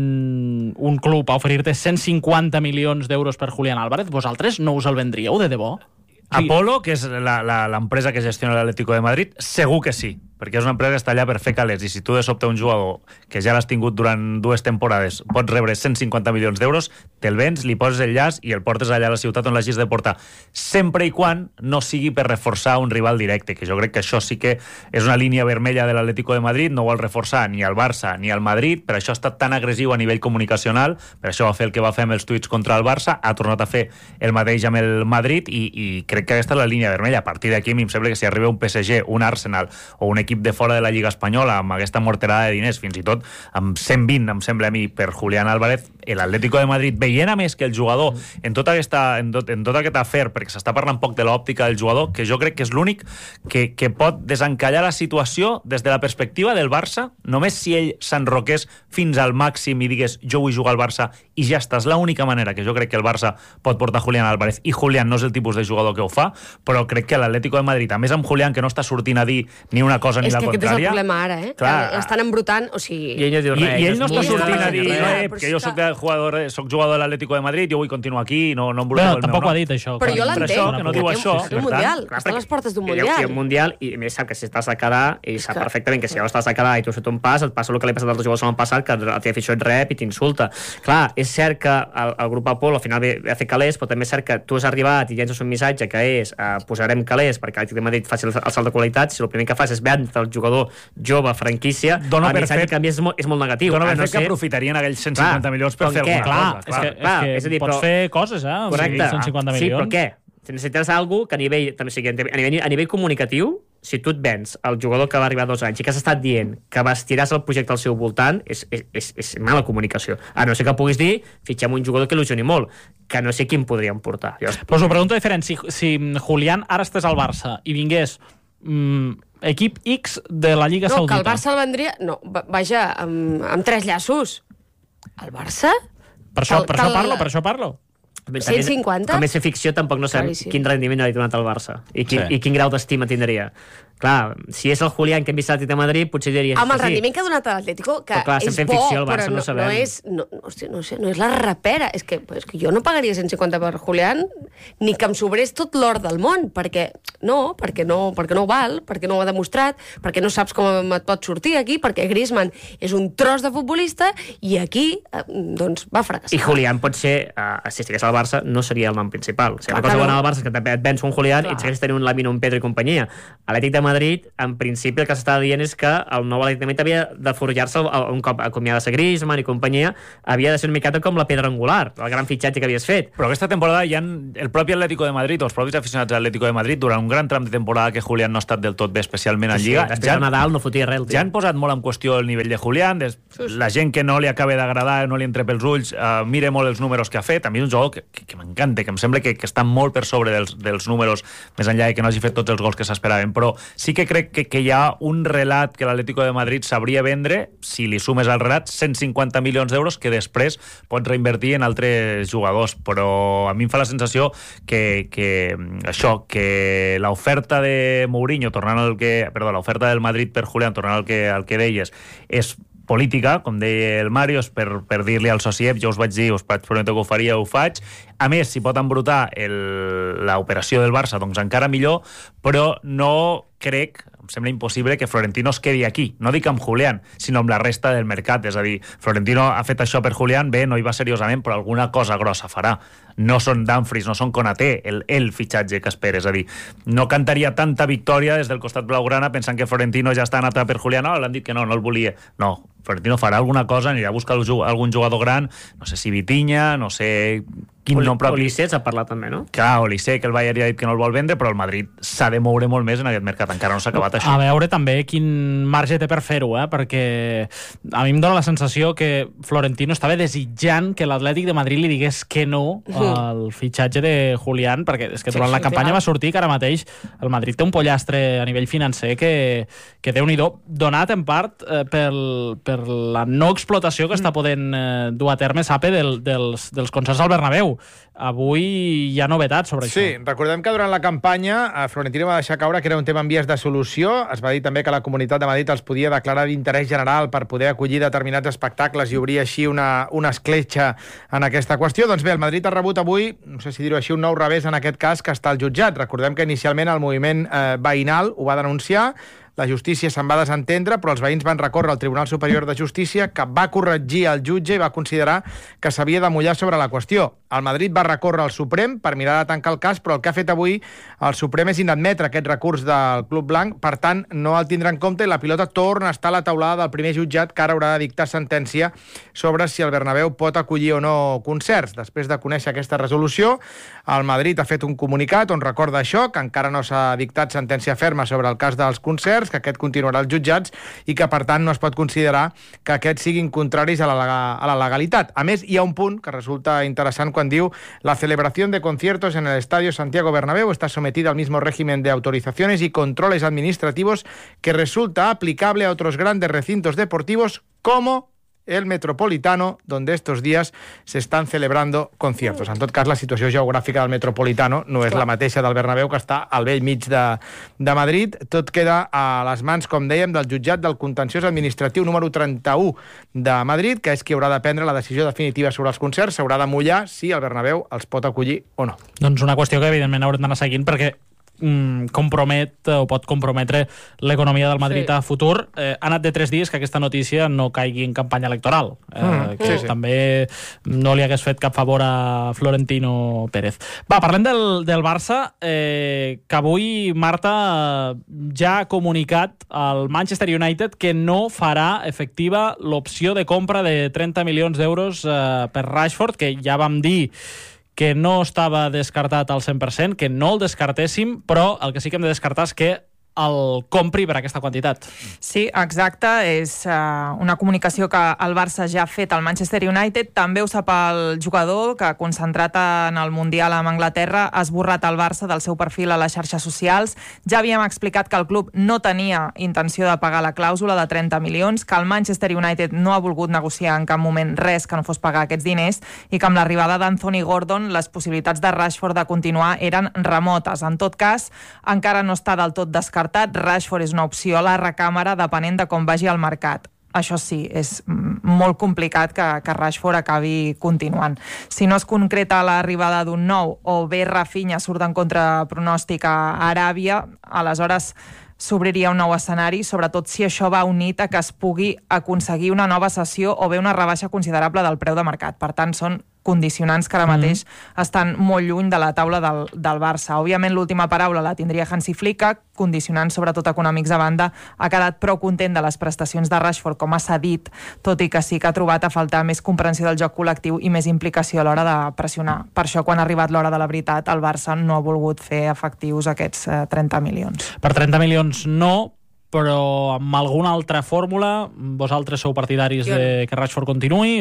[SPEAKER 1] un club a oferir-te 150 milions d'euros per Julián Álvarez, vosaltres no us el vendríeu de debò?
[SPEAKER 6] Apolo, que és l'empresa que gestiona l'Atlético de Madrid, segur que sí, perquè és una empresa que està allà per fer calés, i si tu de sobte un jugador que ja l'has tingut durant 2 temporades pots rebre 150 milions d'euros, te'l vens, li poses el llaç i el portes allà a la ciutat on l'hagis de portar, sempre i quan no sigui per reforçar un rival directe, que jo crec que això sí que és una línia vermella de l'Atlético de Madrid, no vol reforçar ni el Barça ni el Madrid, per això ha estat tan agressiu a nivell comunicacional, per això va fer el que va fer amb els tuits contra el Barça, ha tornat a fer el mateix amb el Madrid, i crec que aquesta és la línia vermella. A partir d'aquí a mi em sembla que si arriba un PSG, un Arsenal o un equip de fora de la Lliga Espanyola amb aquesta morterada de diners, fins i tot amb 120, em sembla a mi, per Julián Álvarez, l'Atlético de Madrid, veient a més que el jugador en tot aquest afer, perquè s'està parlant poc de l'òptica del jugador, que jo crec que és l'únic que pot desencallar la situació des de la perspectiva del Barça, només si ell s'enroqués fins al màxim i digués jo vull jugar al Barça i ja està, és l'única manera que jo crec que el Barça pot portar Julián Álvarez, i Julián no és el tipus de jugador que ho fa, però crec que l'Atlético de Madrid, a més amb Julián, que no està sortint a dir ni una cosa ni la contrària... És que aquest és el problema ara,
[SPEAKER 5] Clar, estan embrutant, o sigui...
[SPEAKER 6] I ell no està sortint a dir que jo soc jugador de l'Atlético de Madrid, jo vull continuar aquí, no embruto el meu nom.
[SPEAKER 1] Tampoc ho ha dit, això.
[SPEAKER 5] Però jo l'entenc,
[SPEAKER 6] que no diu això.
[SPEAKER 5] És un mundial, està a les portes d'un mundial.
[SPEAKER 23] Hi ha un mundial, i a més sap que si estàs a quedar, i sap perfectament que si ja estàs a quedar i tu surt un pas, et passa el que li ha passat als jugadors l'any passat, que el teu afició et rep i t'insulta. Clar, és cert que el grup Apolo al final ve a fer calés, però també és cert que tu has arribat i llences un missatge que és posarem calés perquè l'Atlètic de Madrid faci el salt de qualitat. Si el primer que fas és vendre el jugador jove, franquícia, el missatge que a més és molt negatiu.
[SPEAKER 6] Dona per fet que aprofitarien aquells 150 milions per fer alguna cosa.
[SPEAKER 1] És a dir, pots fer coses,
[SPEAKER 23] correcte.
[SPEAKER 1] 150 milions.
[SPEAKER 23] Sí, però què? Necessites alguna que a nivell comunicatiu, si tu et vens el jugador que va arribar 2 anys i que has estat dient que bastiràs el projecte al seu voltant, és mala comunicació. A no ser que puguis dir, fitxem un jugador que il·lusioni molt, que no sé quin podríem portar.
[SPEAKER 1] Però us ho pregunto diferent. Si Julián ara estàs al Barça i vingués equip X de la Lliga Saudita...
[SPEAKER 5] No, que el Barça el vendria... No, vaja, amb 3 llaços. El Barça?
[SPEAKER 1] Per això parlo.
[SPEAKER 5] 150?
[SPEAKER 23] Com és fer ficció, tampoc no sabem quin rendiment ha donat el Barça i quin grau d'estima tindria. Clar, si és el Julián que hem vist a l'Atlètic de Madrid, potser diries
[SPEAKER 5] amb el
[SPEAKER 23] que sí.
[SPEAKER 5] rendiment que ha donat l'Atlético, que
[SPEAKER 23] clar,
[SPEAKER 5] és bo,
[SPEAKER 23] ficció,
[SPEAKER 5] però no és la rapera. És que jo no pagaria 150 per Julián ni que em sobrés tot l'or del món, perquè no ho val, perquè no ho ha demostrat, perquè no saps com et pot sortir aquí, perquè Griezmann és un tros de futbolista i aquí, doncs, va fracassar.
[SPEAKER 23] I Julián pot ser, si estigués al Barça, no seria el nom principal. O sigui, la cosa bona al Barça és que et vens un Julián i et segueix tenint un Lamine, un Pedro i companyia. A l'Atlètic de Madrid, en principi, el que s'estava dient és que el nou Atlètic de Madrid havia de forjar-se un cop acomiada-se Griezmann i companyia, havia de ser una miqueta com la pedra angular, el gran fitxatge que havies fet.
[SPEAKER 6] Però aquesta temporada ja el propi Atlético de Madrid, o els propis aficionats de l'Atlético de Madrid, durant un gran tram de temporada que Julián no ha estat del tot bé, especialment en Lliga,
[SPEAKER 23] després de Nadal no fotia res.
[SPEAKER 6] Ja han posat molt en qüestió el nivell de Julián, la gent que no li acaba d'agradar, no li entre pels ulls, mira molt els números que ha fet. A mi és un jugador que m'encanta, que em sembla que està molt per sobre dels números, més enllà de que no hagi fet tots els gols que s'esperaven, però sí que crec que hi ha un relat que l'Atlético de Madrid sabria vendre, si li sumes al relat 150 milions d'euros que després pots reinvertir en altres jugadors, però a mi em fa la sensació que l'oferta de Mourinho, l'oferta del Madrid per Julián, tornant al que deies, és política, com deia el Mario, és per dir-li al Sociep, jo us vaig dir, us vaig prometre que ho faria, ho faig. A més, si pot embrutar l'operació del Barça, doncs encara millor, però no crec, em sembla impossible que Florentino es quedi aquí. No dic amb Julián, sinó amb la resta del mercat. És a dir, Florentino ha fet això per Julián, bé, no hi va seriosament, però alguna cosa grossa farà. No són Dumfries, no són Konaté, el fitxatge que espera. És a dir, no cantaria tanta victòria des del costat blaugrana pensant que Florentino ja està anat per Julián. No, l'han dit que no el volia. No, Florentino farà alguna cosa, anirà a buscar algun jugador gran, no sé si Vitinha, no sé quin nom propi.
[SPEAKER 23] Olise s'ha parlat també, no?
[SPEAKER 6] Clar, Olise, que el Bayern ja ha dit que no el vol vendre, però el Madrid s'ha de moure molt més en aquest mercat. Encara no s'ha acabat això.
[SPEAKER 1] A veure també quin marge té per fer-ho, perquè a mi em dóna la sensació que Florentino estava desitjant que l'Atlètic de Madrid li digués que no al fitxatge de Julián, perquè és que durant la campanya va sortir que ara mateix el Madrid té un pollastre a nivell financer que Déu-n'hi-do, donat en part per la no explotació que està podent dur a terme Sape dels concerts al Bernabéu. Avui hi ha novetats sobre això.
[SPEAKER 4] Sí, recordem que durant la campanya Florentino va deixar caure que era un tema en vies de solució. Es va dir també que la Comunitat de Madrid els podia declarar d'interès general per poder acollir determinats espectacles i obrir així una escletxa en aquesta qüestió. Doncs bé, el Madrid ha rebut avui, no sé si dir-ho així, un nou revés en aquest cas que està al jutjat. Recordem que inicialment el moviment veïnal ho va denunciar, la justícia se'n va desentendre, però els veïns van recórrer al Tribunal Superior de Justícia, que va corregir el jutge i va considerar que s'havia de mullar sobre la qüestió. El Madrid va recórrer al Suprem per mirar de tancar el cas, però el que ha fet avui el Suprem és inadmetre aquest recurs del Club Blanc, per tant, no el tindrà en compte i la pilota torna a estar a la taulada del primer jutjat, que ara haurà de dictar sentència sobre si el Bernabéu pot acollir o no concerts. Després de conèixer aquesta resolució, el Madrid ha fet un comunicat on recorda això, que encara no s'ha dictat sentència ferma sobre el cas dels concerts, que aquest continuarà als jutjats i que, per tant, no es pot considerar que aquests siguin contraris a la legalitat. A més, hi ha un punt que resulta interessant quan diu: la celebración de conciertos en el Estadio Santiago Bernabéu está sometida al mismo régimen de autorizaciones y controles administrativos que resulta aplicable a otros grandes recintos deportivos como el Metropolitano, donde estos días se están celebrando conciertos. En tot cas, la situació geogràfica del Metropolitano no és la mateixa del Bernabéu, que està al vell mig de Madrid. Tot queda a les mans, com dèiem, del jutjat del contenciós administratiu número 31 de Madrid, que és qui haurà de prendre la decisió definitiva sobre els concerts. S'haurà de mullar si el Bernabéu els pot acollir o no.
[SPEAKER 1] Doncs una qüestió que, evidentment, haurem d'anar seguint, perquè compromet o pot comprometre l'economia del Madrid a futur. Ha anat de 3 dies que aquesta notícia no caigui en campanya electoral, que també no li hagués fet cap favor a Florentino Pérez. Va, parlem del Barça, que avui Marta ja ha comunicat al Manchester United que no farà efectiva l'opció de compra de 30 milions d'euros per Rashford, que ja vam dir que no estava descartat al 100%, que no el descartéssim, però el que sí que hem de descartar és que el compri per aquesta quantitat.
[SPEAKER 7] Sí, exacte. És una comunicació que el Barça ja ha fet al Manchester United. També ho sap el jugador, que concentrat en el Mundial amb Anglaterra ha esborrat el Barça del seu perfil a les xarxes socials. Ja havíem explicat que el club no tenia intenció de pagar la clàusula de 30 milions, que el Manchester United no ha volgut negociar en cap moment res que no fos pagar aquests diners i que amb l'arribada d'Anthony Gordon les possibilitats de Rashford de continuar eren remotes. En tot cas, encara no està del tot descartat. Rashford és una opció a la recàmera depenent de com vagi el mercat. Això sí, és molt complicat que Rashford acabi continuant. Si no es concreta l'arribada d'un nou o bé Rafinha surt en contrapronòstic a Aràbia, aleshores s'obriria un nou escenari, sobretot si això va unit a que es pugui aconseguir una nova cessió o bé una rebaixa considerable del preu de mercat. Per tant, són condicionants que ara mateix estan molt lluny de la taula del Barça. Òbviament, l'última paraula la tindria Hansi Flick, condicionants sobretot econòmics a banda. Ha quedat prou content de les prestacions de Rashford, com ha cedit, tot i que sí que ha trobat a faltar més comprensió del joc col·lectiu i més implicació a l'hora de pressionar. Per això, quan ha arribat l'hora de la veritat, el Barça no ha volgut fer efectius aquests 30 milions.
[SPEAKER 1] Per 30 milions no, però amb alguna altra fórmula, vosaltres sou partidaris de que Rashford continuï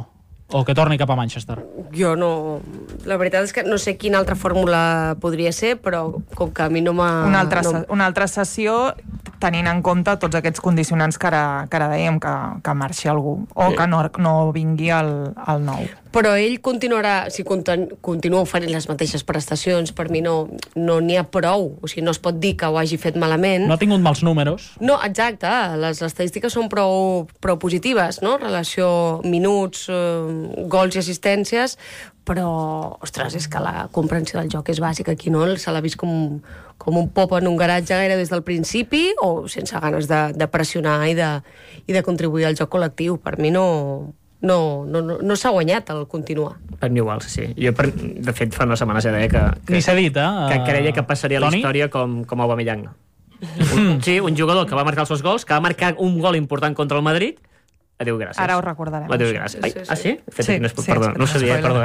[SPEAKER 1] o que torni cap a Manchester?
[SPEAKER 5] Jo no... La veritat és que no sé quina altra fórmula podria ser, però com que a mi no m'ha...
[SPEAKER 7] Una altra sessió, tenint en compte tots aquests condicionants que ara dèiem, que marxi algú, o que no vingui el nou.
[SPEAKER 5] Però ell continuarà, si continua oferint les mateixes prestacions, per mi no n'hi ha prou. O sigui, no es pot dir que ho hagi fet malament.
[SPEAKER 1] No ha tingut mals números.
[SPEAKER 5] No, exacte. Les estadístiques són prou positives, no? Relació minuts, gols i assistències, però, ostres, és que la comprensió del joc és bàsica. Aquí no se l'ha vist com un pop en un garatge gaire des del principi o sense ganes de pressionar i de contribuir al joc col·lectiu. Per mi no s'ha guanyat el continuar.
[SPEAKER 23] Per mi igual, sí. Jo, de fet, fa una setmana ja deia que
[SPEAKER 1] ni s'ha dit,
[SPEAKER 23] que creia que passaria la història com Aubameyang. Sí, un jugador que va marcar els seus gols, que va marcar un gol important contra el Madrid. Adéu, gràcies.
[SPEAKER 7] Ara ho recordarem.
[SPEAKER 23] Adéu, gràcies. Ah, sí? Sí. Perdó, no ho sabia, perdó,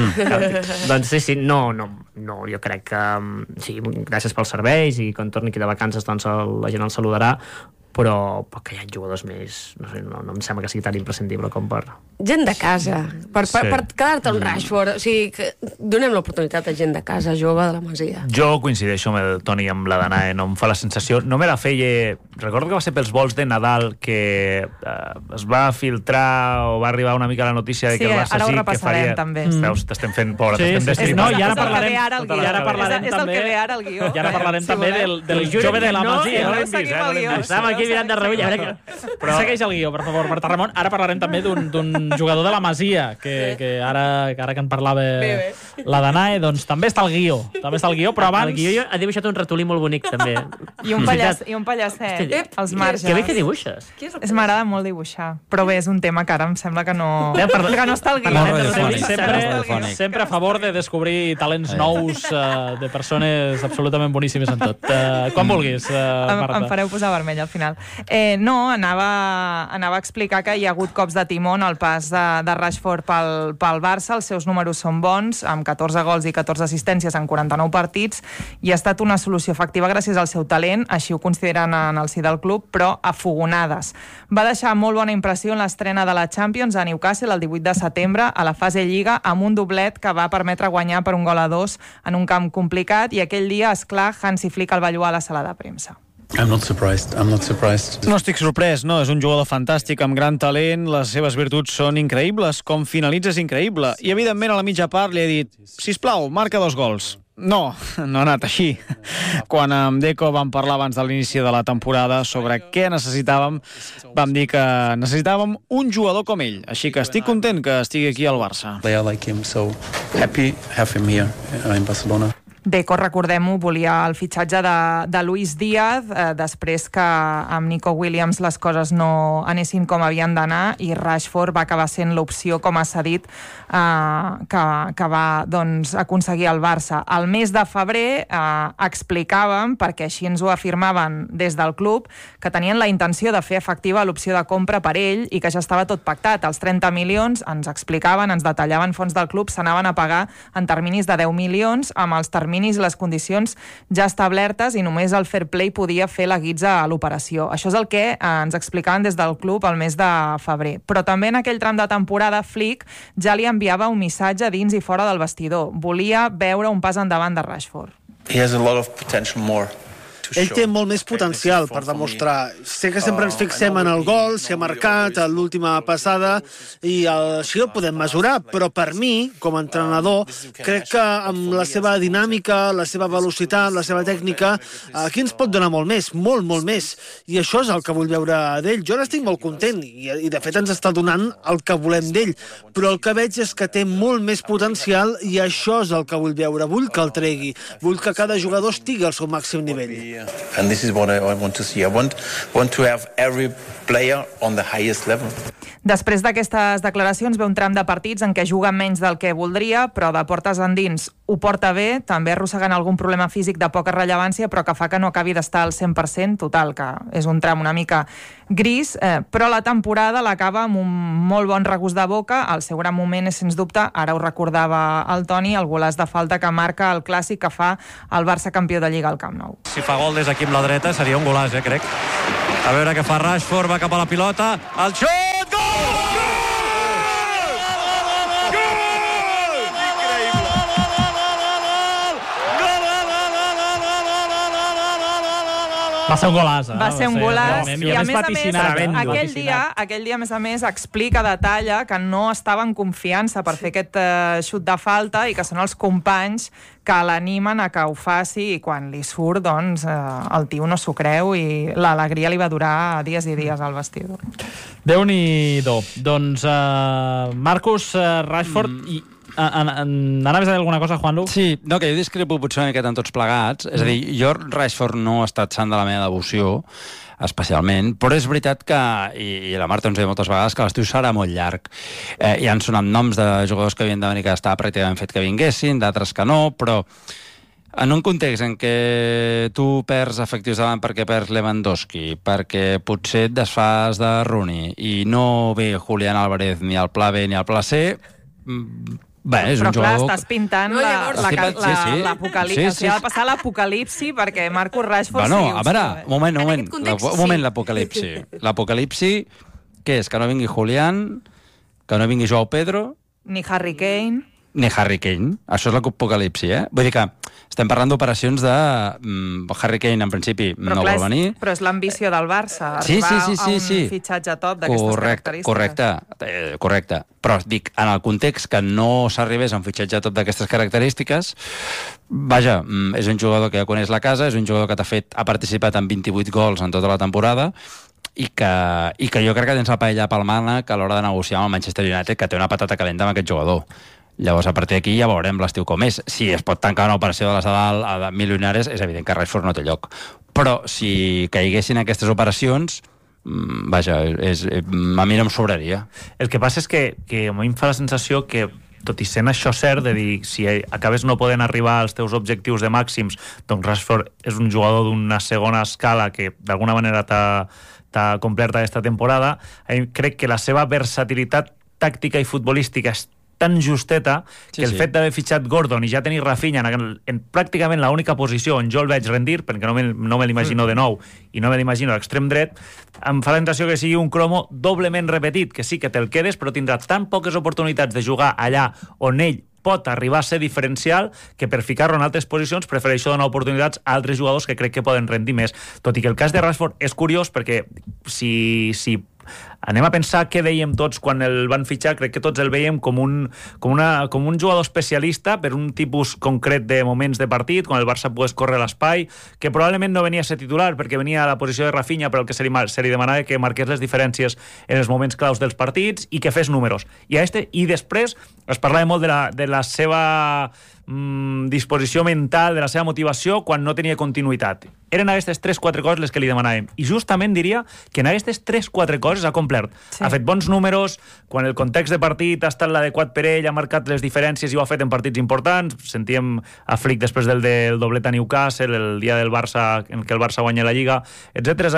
[SPEAKER 23] Doncs sí, no, jo crec que sí, gràcies pels serveis i quan torni aquí de vacances doncs la gent el saludarà, però que hi ha jugadors més... No em sembla que sigui tan imprescindible com per...
[SPEAKER 5] Gent de casa. Per quedar-te un Rashford. O sigui, donem l'oportunitat a gent de casa, jove, de la Masia.
[SPEAKER 6] Jo coincideixo amb el Toni amb la Danae, no em fa la sensació... No me la feia... Recordo que va ser pels vols de Nadal que es va filtrar o va arribar una mica la notícia de que el Barça sí que faria...
[SPEAKER 7] també.
[SPEAKER 6] Veus, t'estem fent por, t'estem destripant.
[SPEAKER 1] No, i ara parlarem també... I ara parlarem també del jove de la Masia.
[SPEAKER 23] Estàvem aquí mirant de reull.
[SPEAKER 1] Segueix el guió, per favor, Marta Ramon. Ara parlarem també d'un jugador de la Masia, que ara que en parlava la Danae, doncs també està el guió, però abans...
[SPEAKER 23] El guió ha dibuixat un ratolí molt bonic, també.
[SPEAKER 7] I un pallacet, als marges.
[SPEAKER 23] Que bé que dibuixes.
[SPEAKER 7] M'agrada molt dibuixar, però bé, és un tema que ara em sembla que no està al guió.
[SPEAKER 1] Sempre a favor de descobrir talents nous de persones absolutament boníssimes en tot. Quan vulguis, Marta.
[SPEAKER 7] Em fareu posar vermell al final. No, anava a explicar que hi ha hagut cops de timó en el pas de Rashford pel Barça. Els seus números són bons, amb 14 gols i 14 assistències en 49 partits, i ha estat una solució efectiva gràcies al seu talent, així ho consideren en el si del club, però a fogonades. Va deixar molt bona impressió en l'estrena de la Champions a Newcastle el 18 de setembre a la fase Lliga, amb un doblet que va permetre guanyar per 1-2 en un camp complicat, i aquell dia, esclar, Hansi Flick el va lloar a la sala de premsa.
[SPEAKER 11] I'm not surprised.
[SPEAKER 3] No estic sorprès, no. És un jugador fantàstic, amb gran talent, les seves virtuts són increïbles, com finalitza és increïble. I, evidentment, a la mitja part li he dit, sisplau, marca 2 gols. No ha anat així. Quan amb Deco vam parlar abans de l'inici de la temporada sobre què necessitàvem, vam dir que necessitàvem un jugador com ell. Així que estic content que estigui aquí al Barça.
[SPEAKER 11] Player like him, so happy have him here in Barcelona.
[SPEAKER 7] Deco, recordem-ho, volia el fitxatge de Luis Díaz, després que amb Nico Williams les coses no anessin com havien d'anar, i Rashford va acabar sent l'opció, com ha cedit, que va aconseguir el Barça. Al mes de febrer explicàvem, perquè així ens ho afirmaven des del club, que tenien la intenció de fer efectiva l'opció de compra per ell i que ja estava tot pactat. Els 30 milions, ens explicaven, ens detallaven fons del club, s'anaven a pagar en terminis de 10 milions, amb els terminis terminis i les condicions ja establertes i només el fair play podia fer la guitza a l'operació. Això és el que ens explicaven des del club al mes de febrer. Però també en aquell tram de temporada, Flick ja li enviava un missatge dins i fora del vestidor. Volia veure un pas endavant de Rashford.
[SPEAKER 8] He has a lot of potential more.
[SPEAKER 9] Ell té molt més potencial per demostrar. Sé que sempre ens fixem en el gol, si ha marcat, a l'última passada, i així el podem mesurar, però per mi, com a entrenador, crec que amb la seva dinàmica, la seva velocitat, la seva tècnica, aquí ens pot donar molt més, molt més. I això és el que vull veure d'ell. Jo n'estic molt content, i de fet ens està donant el que volem d'ell, però el que veig és que té molt més potencial i això és el que vull veure. Vull que el tregui. Vull que cada jugador estigui al seu màxim nivell.
[SPEAKER 8] And this is what I want to see. I want to have every player on the highest level.
[SPEAKER 7] Després d'aquestes declaracions ve un tram de partits en què juga menys del que voldria, però de portes endins ho porta bé, també arrossegant algun problema físic de poca rellevància, però que fa que no acabi d'estar al 100%, total, que és un tram una mica gris, però la temporada l'acaba amb un molt bon regust de boca. El seu gran moment és, sens dubte, ara ho recordava el Toni, el golaç de falta que marca el clàssic que fa el Barça campió de Lliga al Camp Nou.
[SPEAKER 10] Si fa gol des aquí amb la dreta seria un golaç, crec. A veure què fa Rashford, va cap a la pilota, el xut, gol!
[SPEAKER 1] Va ser un golaç,
[SPEAKER 7] Va ser un golaç, i a més, aquell dia, a més, explica, detalla que no estava en confiança per fer aquest xut de falta i que són els companys que l'animen a que ho faci, i quan li surt, doncs, el tio no s'ho creu i l'alegria li va durar dies i dies al vestidor.
[SPEAKER 1] Déu-n'hi-do. Doncs, Marcus Rashford... Anaves a dir alguna cosa, Juanlu?
[SPEAKER 2] Sí, no, que jo discrepo potser una miqueta en tots plegats. És a dir, jo Rashford no ha estat sant de la meva devoció, especialment, però és veritat que, i la Marta ens deia moltes vegades, que l'estiu serà molt llarg. Hi han sonat noms de jugadors que havien de venir, que estava pràcticament fet que vinguessin, d'altres que no, però en un context en què tu perds efectius davant perquè perds Lewandowski, perquè potser et desfas de Rooney i no ve Julián Álvarez ni al pla B ni al pla C, bé, és un
[SPEAKER 7] però clar,
[SPEAKER 2] jugador...
[SPEAKER 7] estàs pintant l'apocalipsi. Ha de passar l'apocalipsi perquè Marcus Rashford...
[SPEAKER 2] Bueno, a veure, un moment, l'apocalipsi. L'apocalipsi, què és? Que no vingui Julián, que no vingui Joao Pedro...
[SPEAKER 7] Ni Harry Kane...
[SPEAKER 2] Ni Harry Kane. Això és l'apocalipsi, Vull dir que estem parlant d'operacions de... Harry Kane, en principi, no vol venir.
[SPEAKER 7] Però és l'ambició del Barça, arribar a un fitxatge top d'aquestes característiques.
[SPEAKER 2] Correcte. Però dic, en el context que no s'arribés a un fitxatge top d'aquestes característiques, vaja, és un jugador que ja coneix la casa, és un jugador que ha participat en 28 gols en tota la temporada, i que jo crec que tens la paella pel mànec a l'hora de negociar amb el Manchester United, que té una patata calenta amb aquest jugador. Llavors, a partir d'aquí ja veurem l'estiu com és. Si es pot tancar una operació de les de milionaris, és evident que Rashford no té lloc. Però si caiguessin aquestes operacions, vaja, a mi no em sobraria.
[SPEAKER 6] El que passa és que a mi em fa la sensació que, tot i sent això cert, de dir, si acabes no podent arribar als teus objectius de màxims, doncs Rashford és un jugador d'una segona escala que d'alguna manera t'ha complert aquesta temporada. Crec que la seva versatilitat tàctica i futbolística és tan justeta que el fet d'haver fitxat Gordon i ja tenir Rafinha en pràcticament l'única posició on jo el veig rendir, perquè no me l'imagino de nou i no me l'imagino a l'extrem dret, em fa la sensació que sigui un cromo doblement repetit, que sí que te'l quedes, però tindrà tan poques oportunitats de jugar allà on ell pot arribar a ser diferencial que per ficar-lo en altres posicions prefereixo donar oportunitats a altres jugadors que crec que poden rendir més. Tot i que el cas de Rashford és curiós perquè si anem a pensar què dèiem tots quan el van fitxar, crec que tots el veiem com un jugador especialista per un tipus concret de moments de partit, quan el Barça pogués córrer l'espai, que probablement no venia a ser titular perquè venia a la posició de Rafinha, però el que se li demanava que marqués les diferències en els moments claus dels partits i que fes números. I després es parlava molt de la seva disposició mental, de la seva motivació quan no tenia continuïtat. Eren aquestes 3-4 coses les que li demanàvem. I justament diria que en aquestes 3-4 coses ha complert. Ha fet bons números, quan el context de partit ha estat l'adequat per ell, ha marcat les diferències i ho ha fet en partits importants. Sentíem a Flick després del doblet a Newcastle, el dia del Barça, en què el Barça guanya la Lliga, etc. És a dir,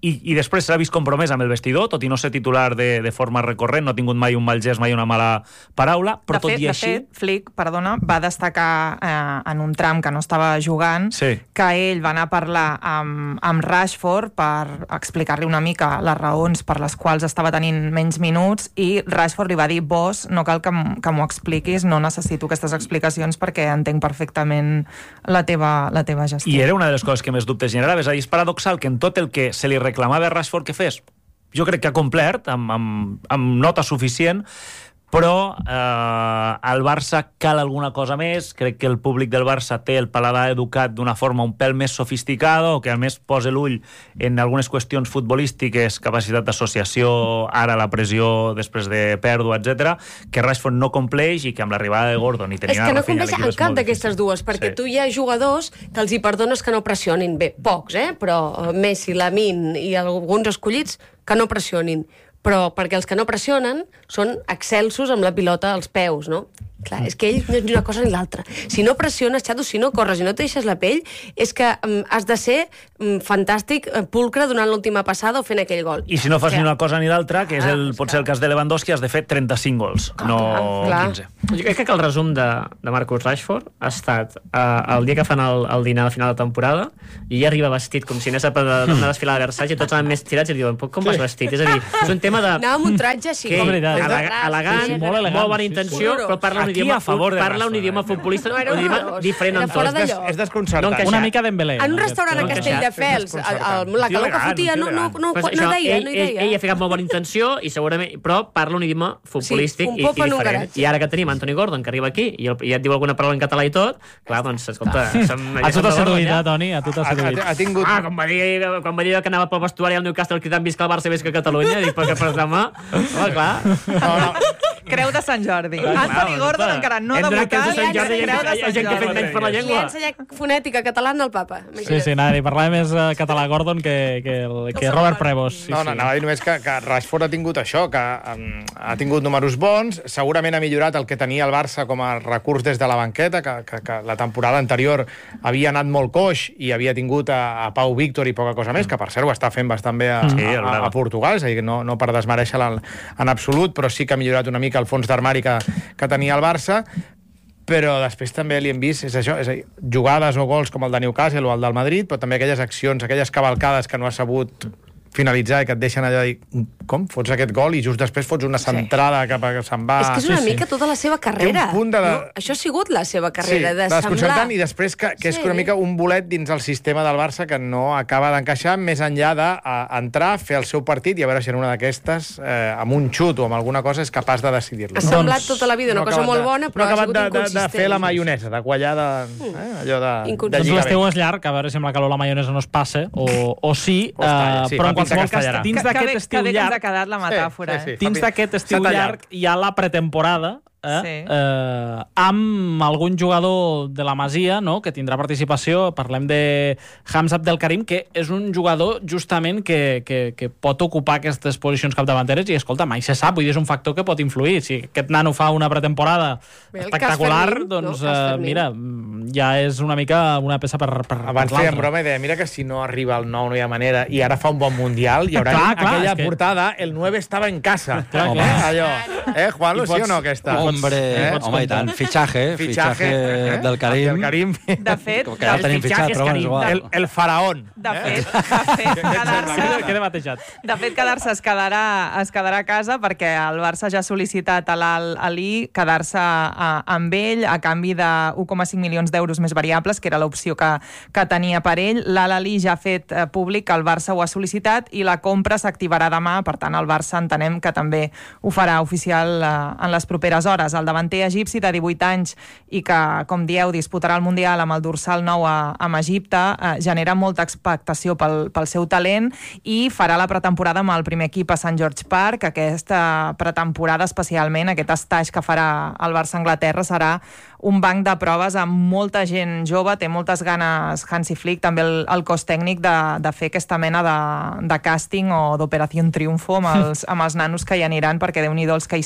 [SPEAKER 6] i després s'ha vist compromès amb el vestidor, tot i no ser titular de forma recurrent, no ha tingut mai un mal gest, mai una mala paraula, però tot i així...
[SPEAKER 7] De fet, Flick, perdona, va destacar en un tram que no estava jugant, que ell va anar a parlar amb Rashford per explicar-li una mica les raons per les quals estava tenint menys minuts, i Rashford li va dir: boss, no cal que m'ho expliquis, no necessito aquestes explicacions perquè entenc perfectament la teva gestió.
[SPEAKER 6] I era una de les coses que més dubtes generava. És a dir, és paradoxal que en tot el que se li reclamava a Rashford que fes, jo crec que ha complert amb nota suficient, però al Barça cal alguna cosa més. Crec que el públic del Barça té el paladar educat d'una forma un pèl més sofisticada, o que a més posa l'ull en algunes qüestions futbolístiques, capacitat d'associació, ara la pressió després de pèrdua, etc, que Rashford no compleix, i que amb l'arribada de Gordon i tenint
[SPEAKER 5] és que no compleix en cap d'aquestes dues, perquè tu hi ha jugadors que els hi perdones que no pressionin. Bé, pocs, però Messi, Lamine i alguns escollits que no pressionin. Però perquè els que no pressionen són excelsos amb la pilota als peus, no? Clar, és que ell no és ni una cosa ni l'altra. Si no pressiones, xato, si no corres i no et deixes la pell, és que has de ser fantàstic, pulcre, donant l'última passada o fent aquell gol.
[SPEAKER 6] I si no fas ni una cosa ni l'altra, que és potser el cas de Lewandowski, has de fer 35 gols, no 15.
[SPEAKER 23] Jo crec que el resum de Marcus Rashford ha estat el dia que fan el dinar al final de temporada, i ell arriba vestit com si anés a una desfilada de Versailles, i tots anaven més tirats i diuen: com vas vestit? És a dir, és un tema de...
[SPEAKER 5] Anava amb un tratge així.
[SPEAKER 23] Elegant, molt bona intenció, però parla un idioma futbolista diferent en tots.
[SPEAKER 4] És desconcertant.
[SPEAKER 1] Una mica Dembélé.
[SPEAKER 5] En un restaurant a Castelldefels, la calor que fotia, no deia.
[SPEAKER 23] Ell ha ficat molt bona intenció, però parla un idioma futbolístic i diferent. I ara que tenim Anthony Gordon, que arriba aquí, i ja et diu alguna paraula en català i tot, clar, doncs, escolta...
[SPEAKER 1] A tu t'ha seduït, Toni? A tu t'ha seduït.
[SPEAKER 23] Quan va dir que anava pel vestuari al Newcastle cridant visca el Barça, visca Catalunya, dic, perquè per demà... Clar.
[SPEAKER 7] Creu de Sant Jordi. Anthony Gordon encara no ha debutat.
[SPEAKER 23] Hi ha gent que ha fet menys per la llengua.
[SPEAKER 5] Li ha ensenyat fonètica catalana al papa.
[SPEAKER 1] Sí, anava a dir, parlava més català Gordon que Robert Prevost.
[SPEAKER 4] Anava a dir només que Rashford ha tingut això, que ha tingut números bons, segurament ha millorat el que tenia el Barça com a recurs des de la banqueta, que la temporada anterior havia anat molt coix i havia tingut a Pau Víctor i poca cosa més, que per cert ho està fent bastant bé a Portugal, és a dir, no per desmereixer-la en absolut, però sí que ha millorat una mica el fons d'armari que tenia el Barça, però després també li hem vist, és això, és a dir, jugades o gols com el de Newcastle o el del Madrid, però també aquelles accions, aquelles cavalcades que no ha sabut finalitzar i que et deixen allò de dir, com? Fots aquest gol i just després fots una centrada cap a que se'n va...
[SPEAKER 5] És que és una mica tota la seva carrera. Això ha sigut la seva carrera, de semblar...
[SPEAKER 4] I després que és una mica un bolet dins el sistema del Barça que no acaba d'encaixar, més enllà d'entrar, fer el seu partit i a veure si en una d'aquestes, amb un xut o amb alguna cosa, és capaç de decidir-lo.
[SPEAKER 5] Ha semblat tota la vida una cosa molt bona, però ha sigut inconsistent.
[SPEAKER 4] De fer la maionesa, de quallar allò de
[SPEAKER 1] doncs l'estiu és llarg, a veure si amb la calor la maionesa no es passa, o sí, però en qualsevol cas, dins d'aquest estiu llarg...
[SPEAKER 7] Que ens ha quedat la metàfora.
[SPEAKER 1] Dins d'aquest estiu llarg hi ha la pretemporada, amb algun jugador de la Masia, no?, que tindrà participació. Parlem de Hamza Abdelkarim, que és un jugador justament que pot ocupar aquestes posicions capdavanteres i, escolta, mai se sap, vull dir, és un factor que pot influir. Si aquest nano fa una pretemporada espectacular, doncs mira, ja és una mica una peça per
[SPEAKER 4] abans feien broma i deia, mira que si no arriba el 9 no hi ha manera, i ara fa un bon mundial i haurà aquella portada, el 9 estava en casa. Allò, Juanlo, sí o no, aquesta?
[SPEAKER 2] Home, i tant. Fitxaje del Karim.
[SPEAKER 7] De fet,
[SPEAKER 4] el faraón.
[SPEAKER 7] De fet, quedar-se es quedarà a casa perquè el Barça ja ha sol·licitat a l'Al-Ali quedar-se amb ell a canvi de 1,5 milions d'euros més variables, que era l'opció que tenia per ell. L'Al-Ali ja ha fet públic que el Barça ho ha sol·licitat i la compra s'activarà demà, per tant el Barça entenem que també ho farà oficial en les properes hores. El davanter egipci de 18 anys i que, com dieu, disputarà el Mundial amb el dorsal 9 amb Egipte, genera molta expectació pel seu talent i farà la pretemporada amb el primer equip a St. George Park. Aquesta pretemporada, especialment, aquest estatge que farà el Barça a Anglaterra, serà un banc de proves amb molta gent jove. Té moltes ganes Hansi Flick, també el cos tècnic, de fer aquesta mena de càsting o d'operació triunfo amb els nanos que hi aniran, perquè Déu-n'hi-do els que hi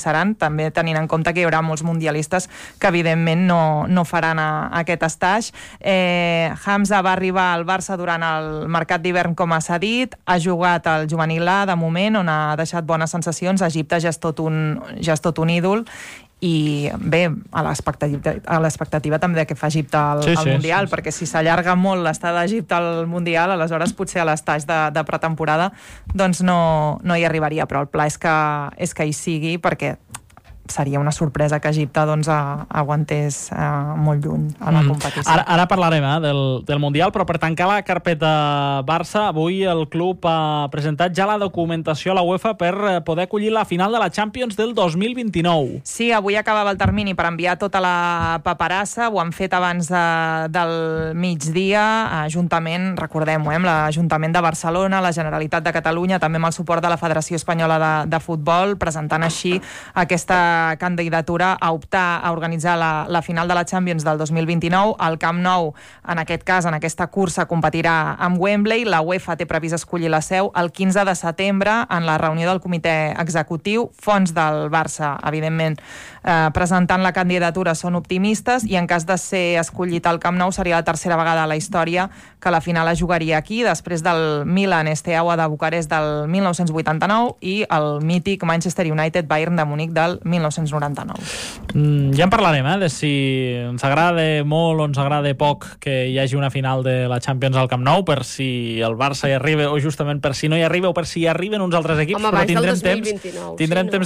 [SPEAKER 7] passaran, també tenint en compte que hi haurà molts mundialistes que evidentment no faran aquest estatge. Hamza va arribar al Barça durant el mercat d'hivern, com s'ha dit, ha jugat al juvenil A de moment, on ha deixat bones sensacions. A Egipte ja és tot un ídol, i bé, a l'expectativa també que fa Egipte al Mundial, perquè si s'allarga molt l'estada d'Egipte al Mundial, aleshores potser a l'estatge de pretemporada doncs no hi arribaria, però el pla és que hi sigui, perquè seria una sorpresa que Egipte doncs, aguantés molt lluny a la competició.
[SPEAKER 1] Ara parlarem del Mundial, però per tancar la carpeta Barça, avui el club ha presentat ja la documentació a la UEFA per poder acollir la final de la Champions del 2029.
[SPEAKER 7] Sí, avui acabava el termini per enviar tota la paperassa, ho han fet abans del migdia, juntament, recordem-ho, amb l'Ajuntament de Barcelona, la Generalitat de Catalunya, també amb el suport de la Federació Espanyola de Futbol, presentant així aquesta candidatura a optar a organitzar la final de la Champions del 2029. El Camp Nou, en aquest cas, en aquesta cursa, competirà amb Wembley. La UEFA té previst escollir la seu el 15 de setembre en la reunió del comitè executiu. Fonts del Barça, evidentment, presentant la candidatura són optimistes, i en cas de ser escollit al Camp Nou seria la tercera vegada a la història que la final es jugaria aquí, després del Milan Steaua de Bucarest del 1989 i el mític Manchester United Bayern de Múnich del 1999.
[SPEAKER 1] Ja en parlarem, de si ens agrada molt o ens agrada poc que hi hagi una final de la Champions al Camp Nou, per si el Barça hi arriba o justament per si no hi arriba, o per si hi arriben uns altres equips.
[SPEAKER 5] Home,
[SPEAKER 1] però
[SPEAKER 5] tindrem temps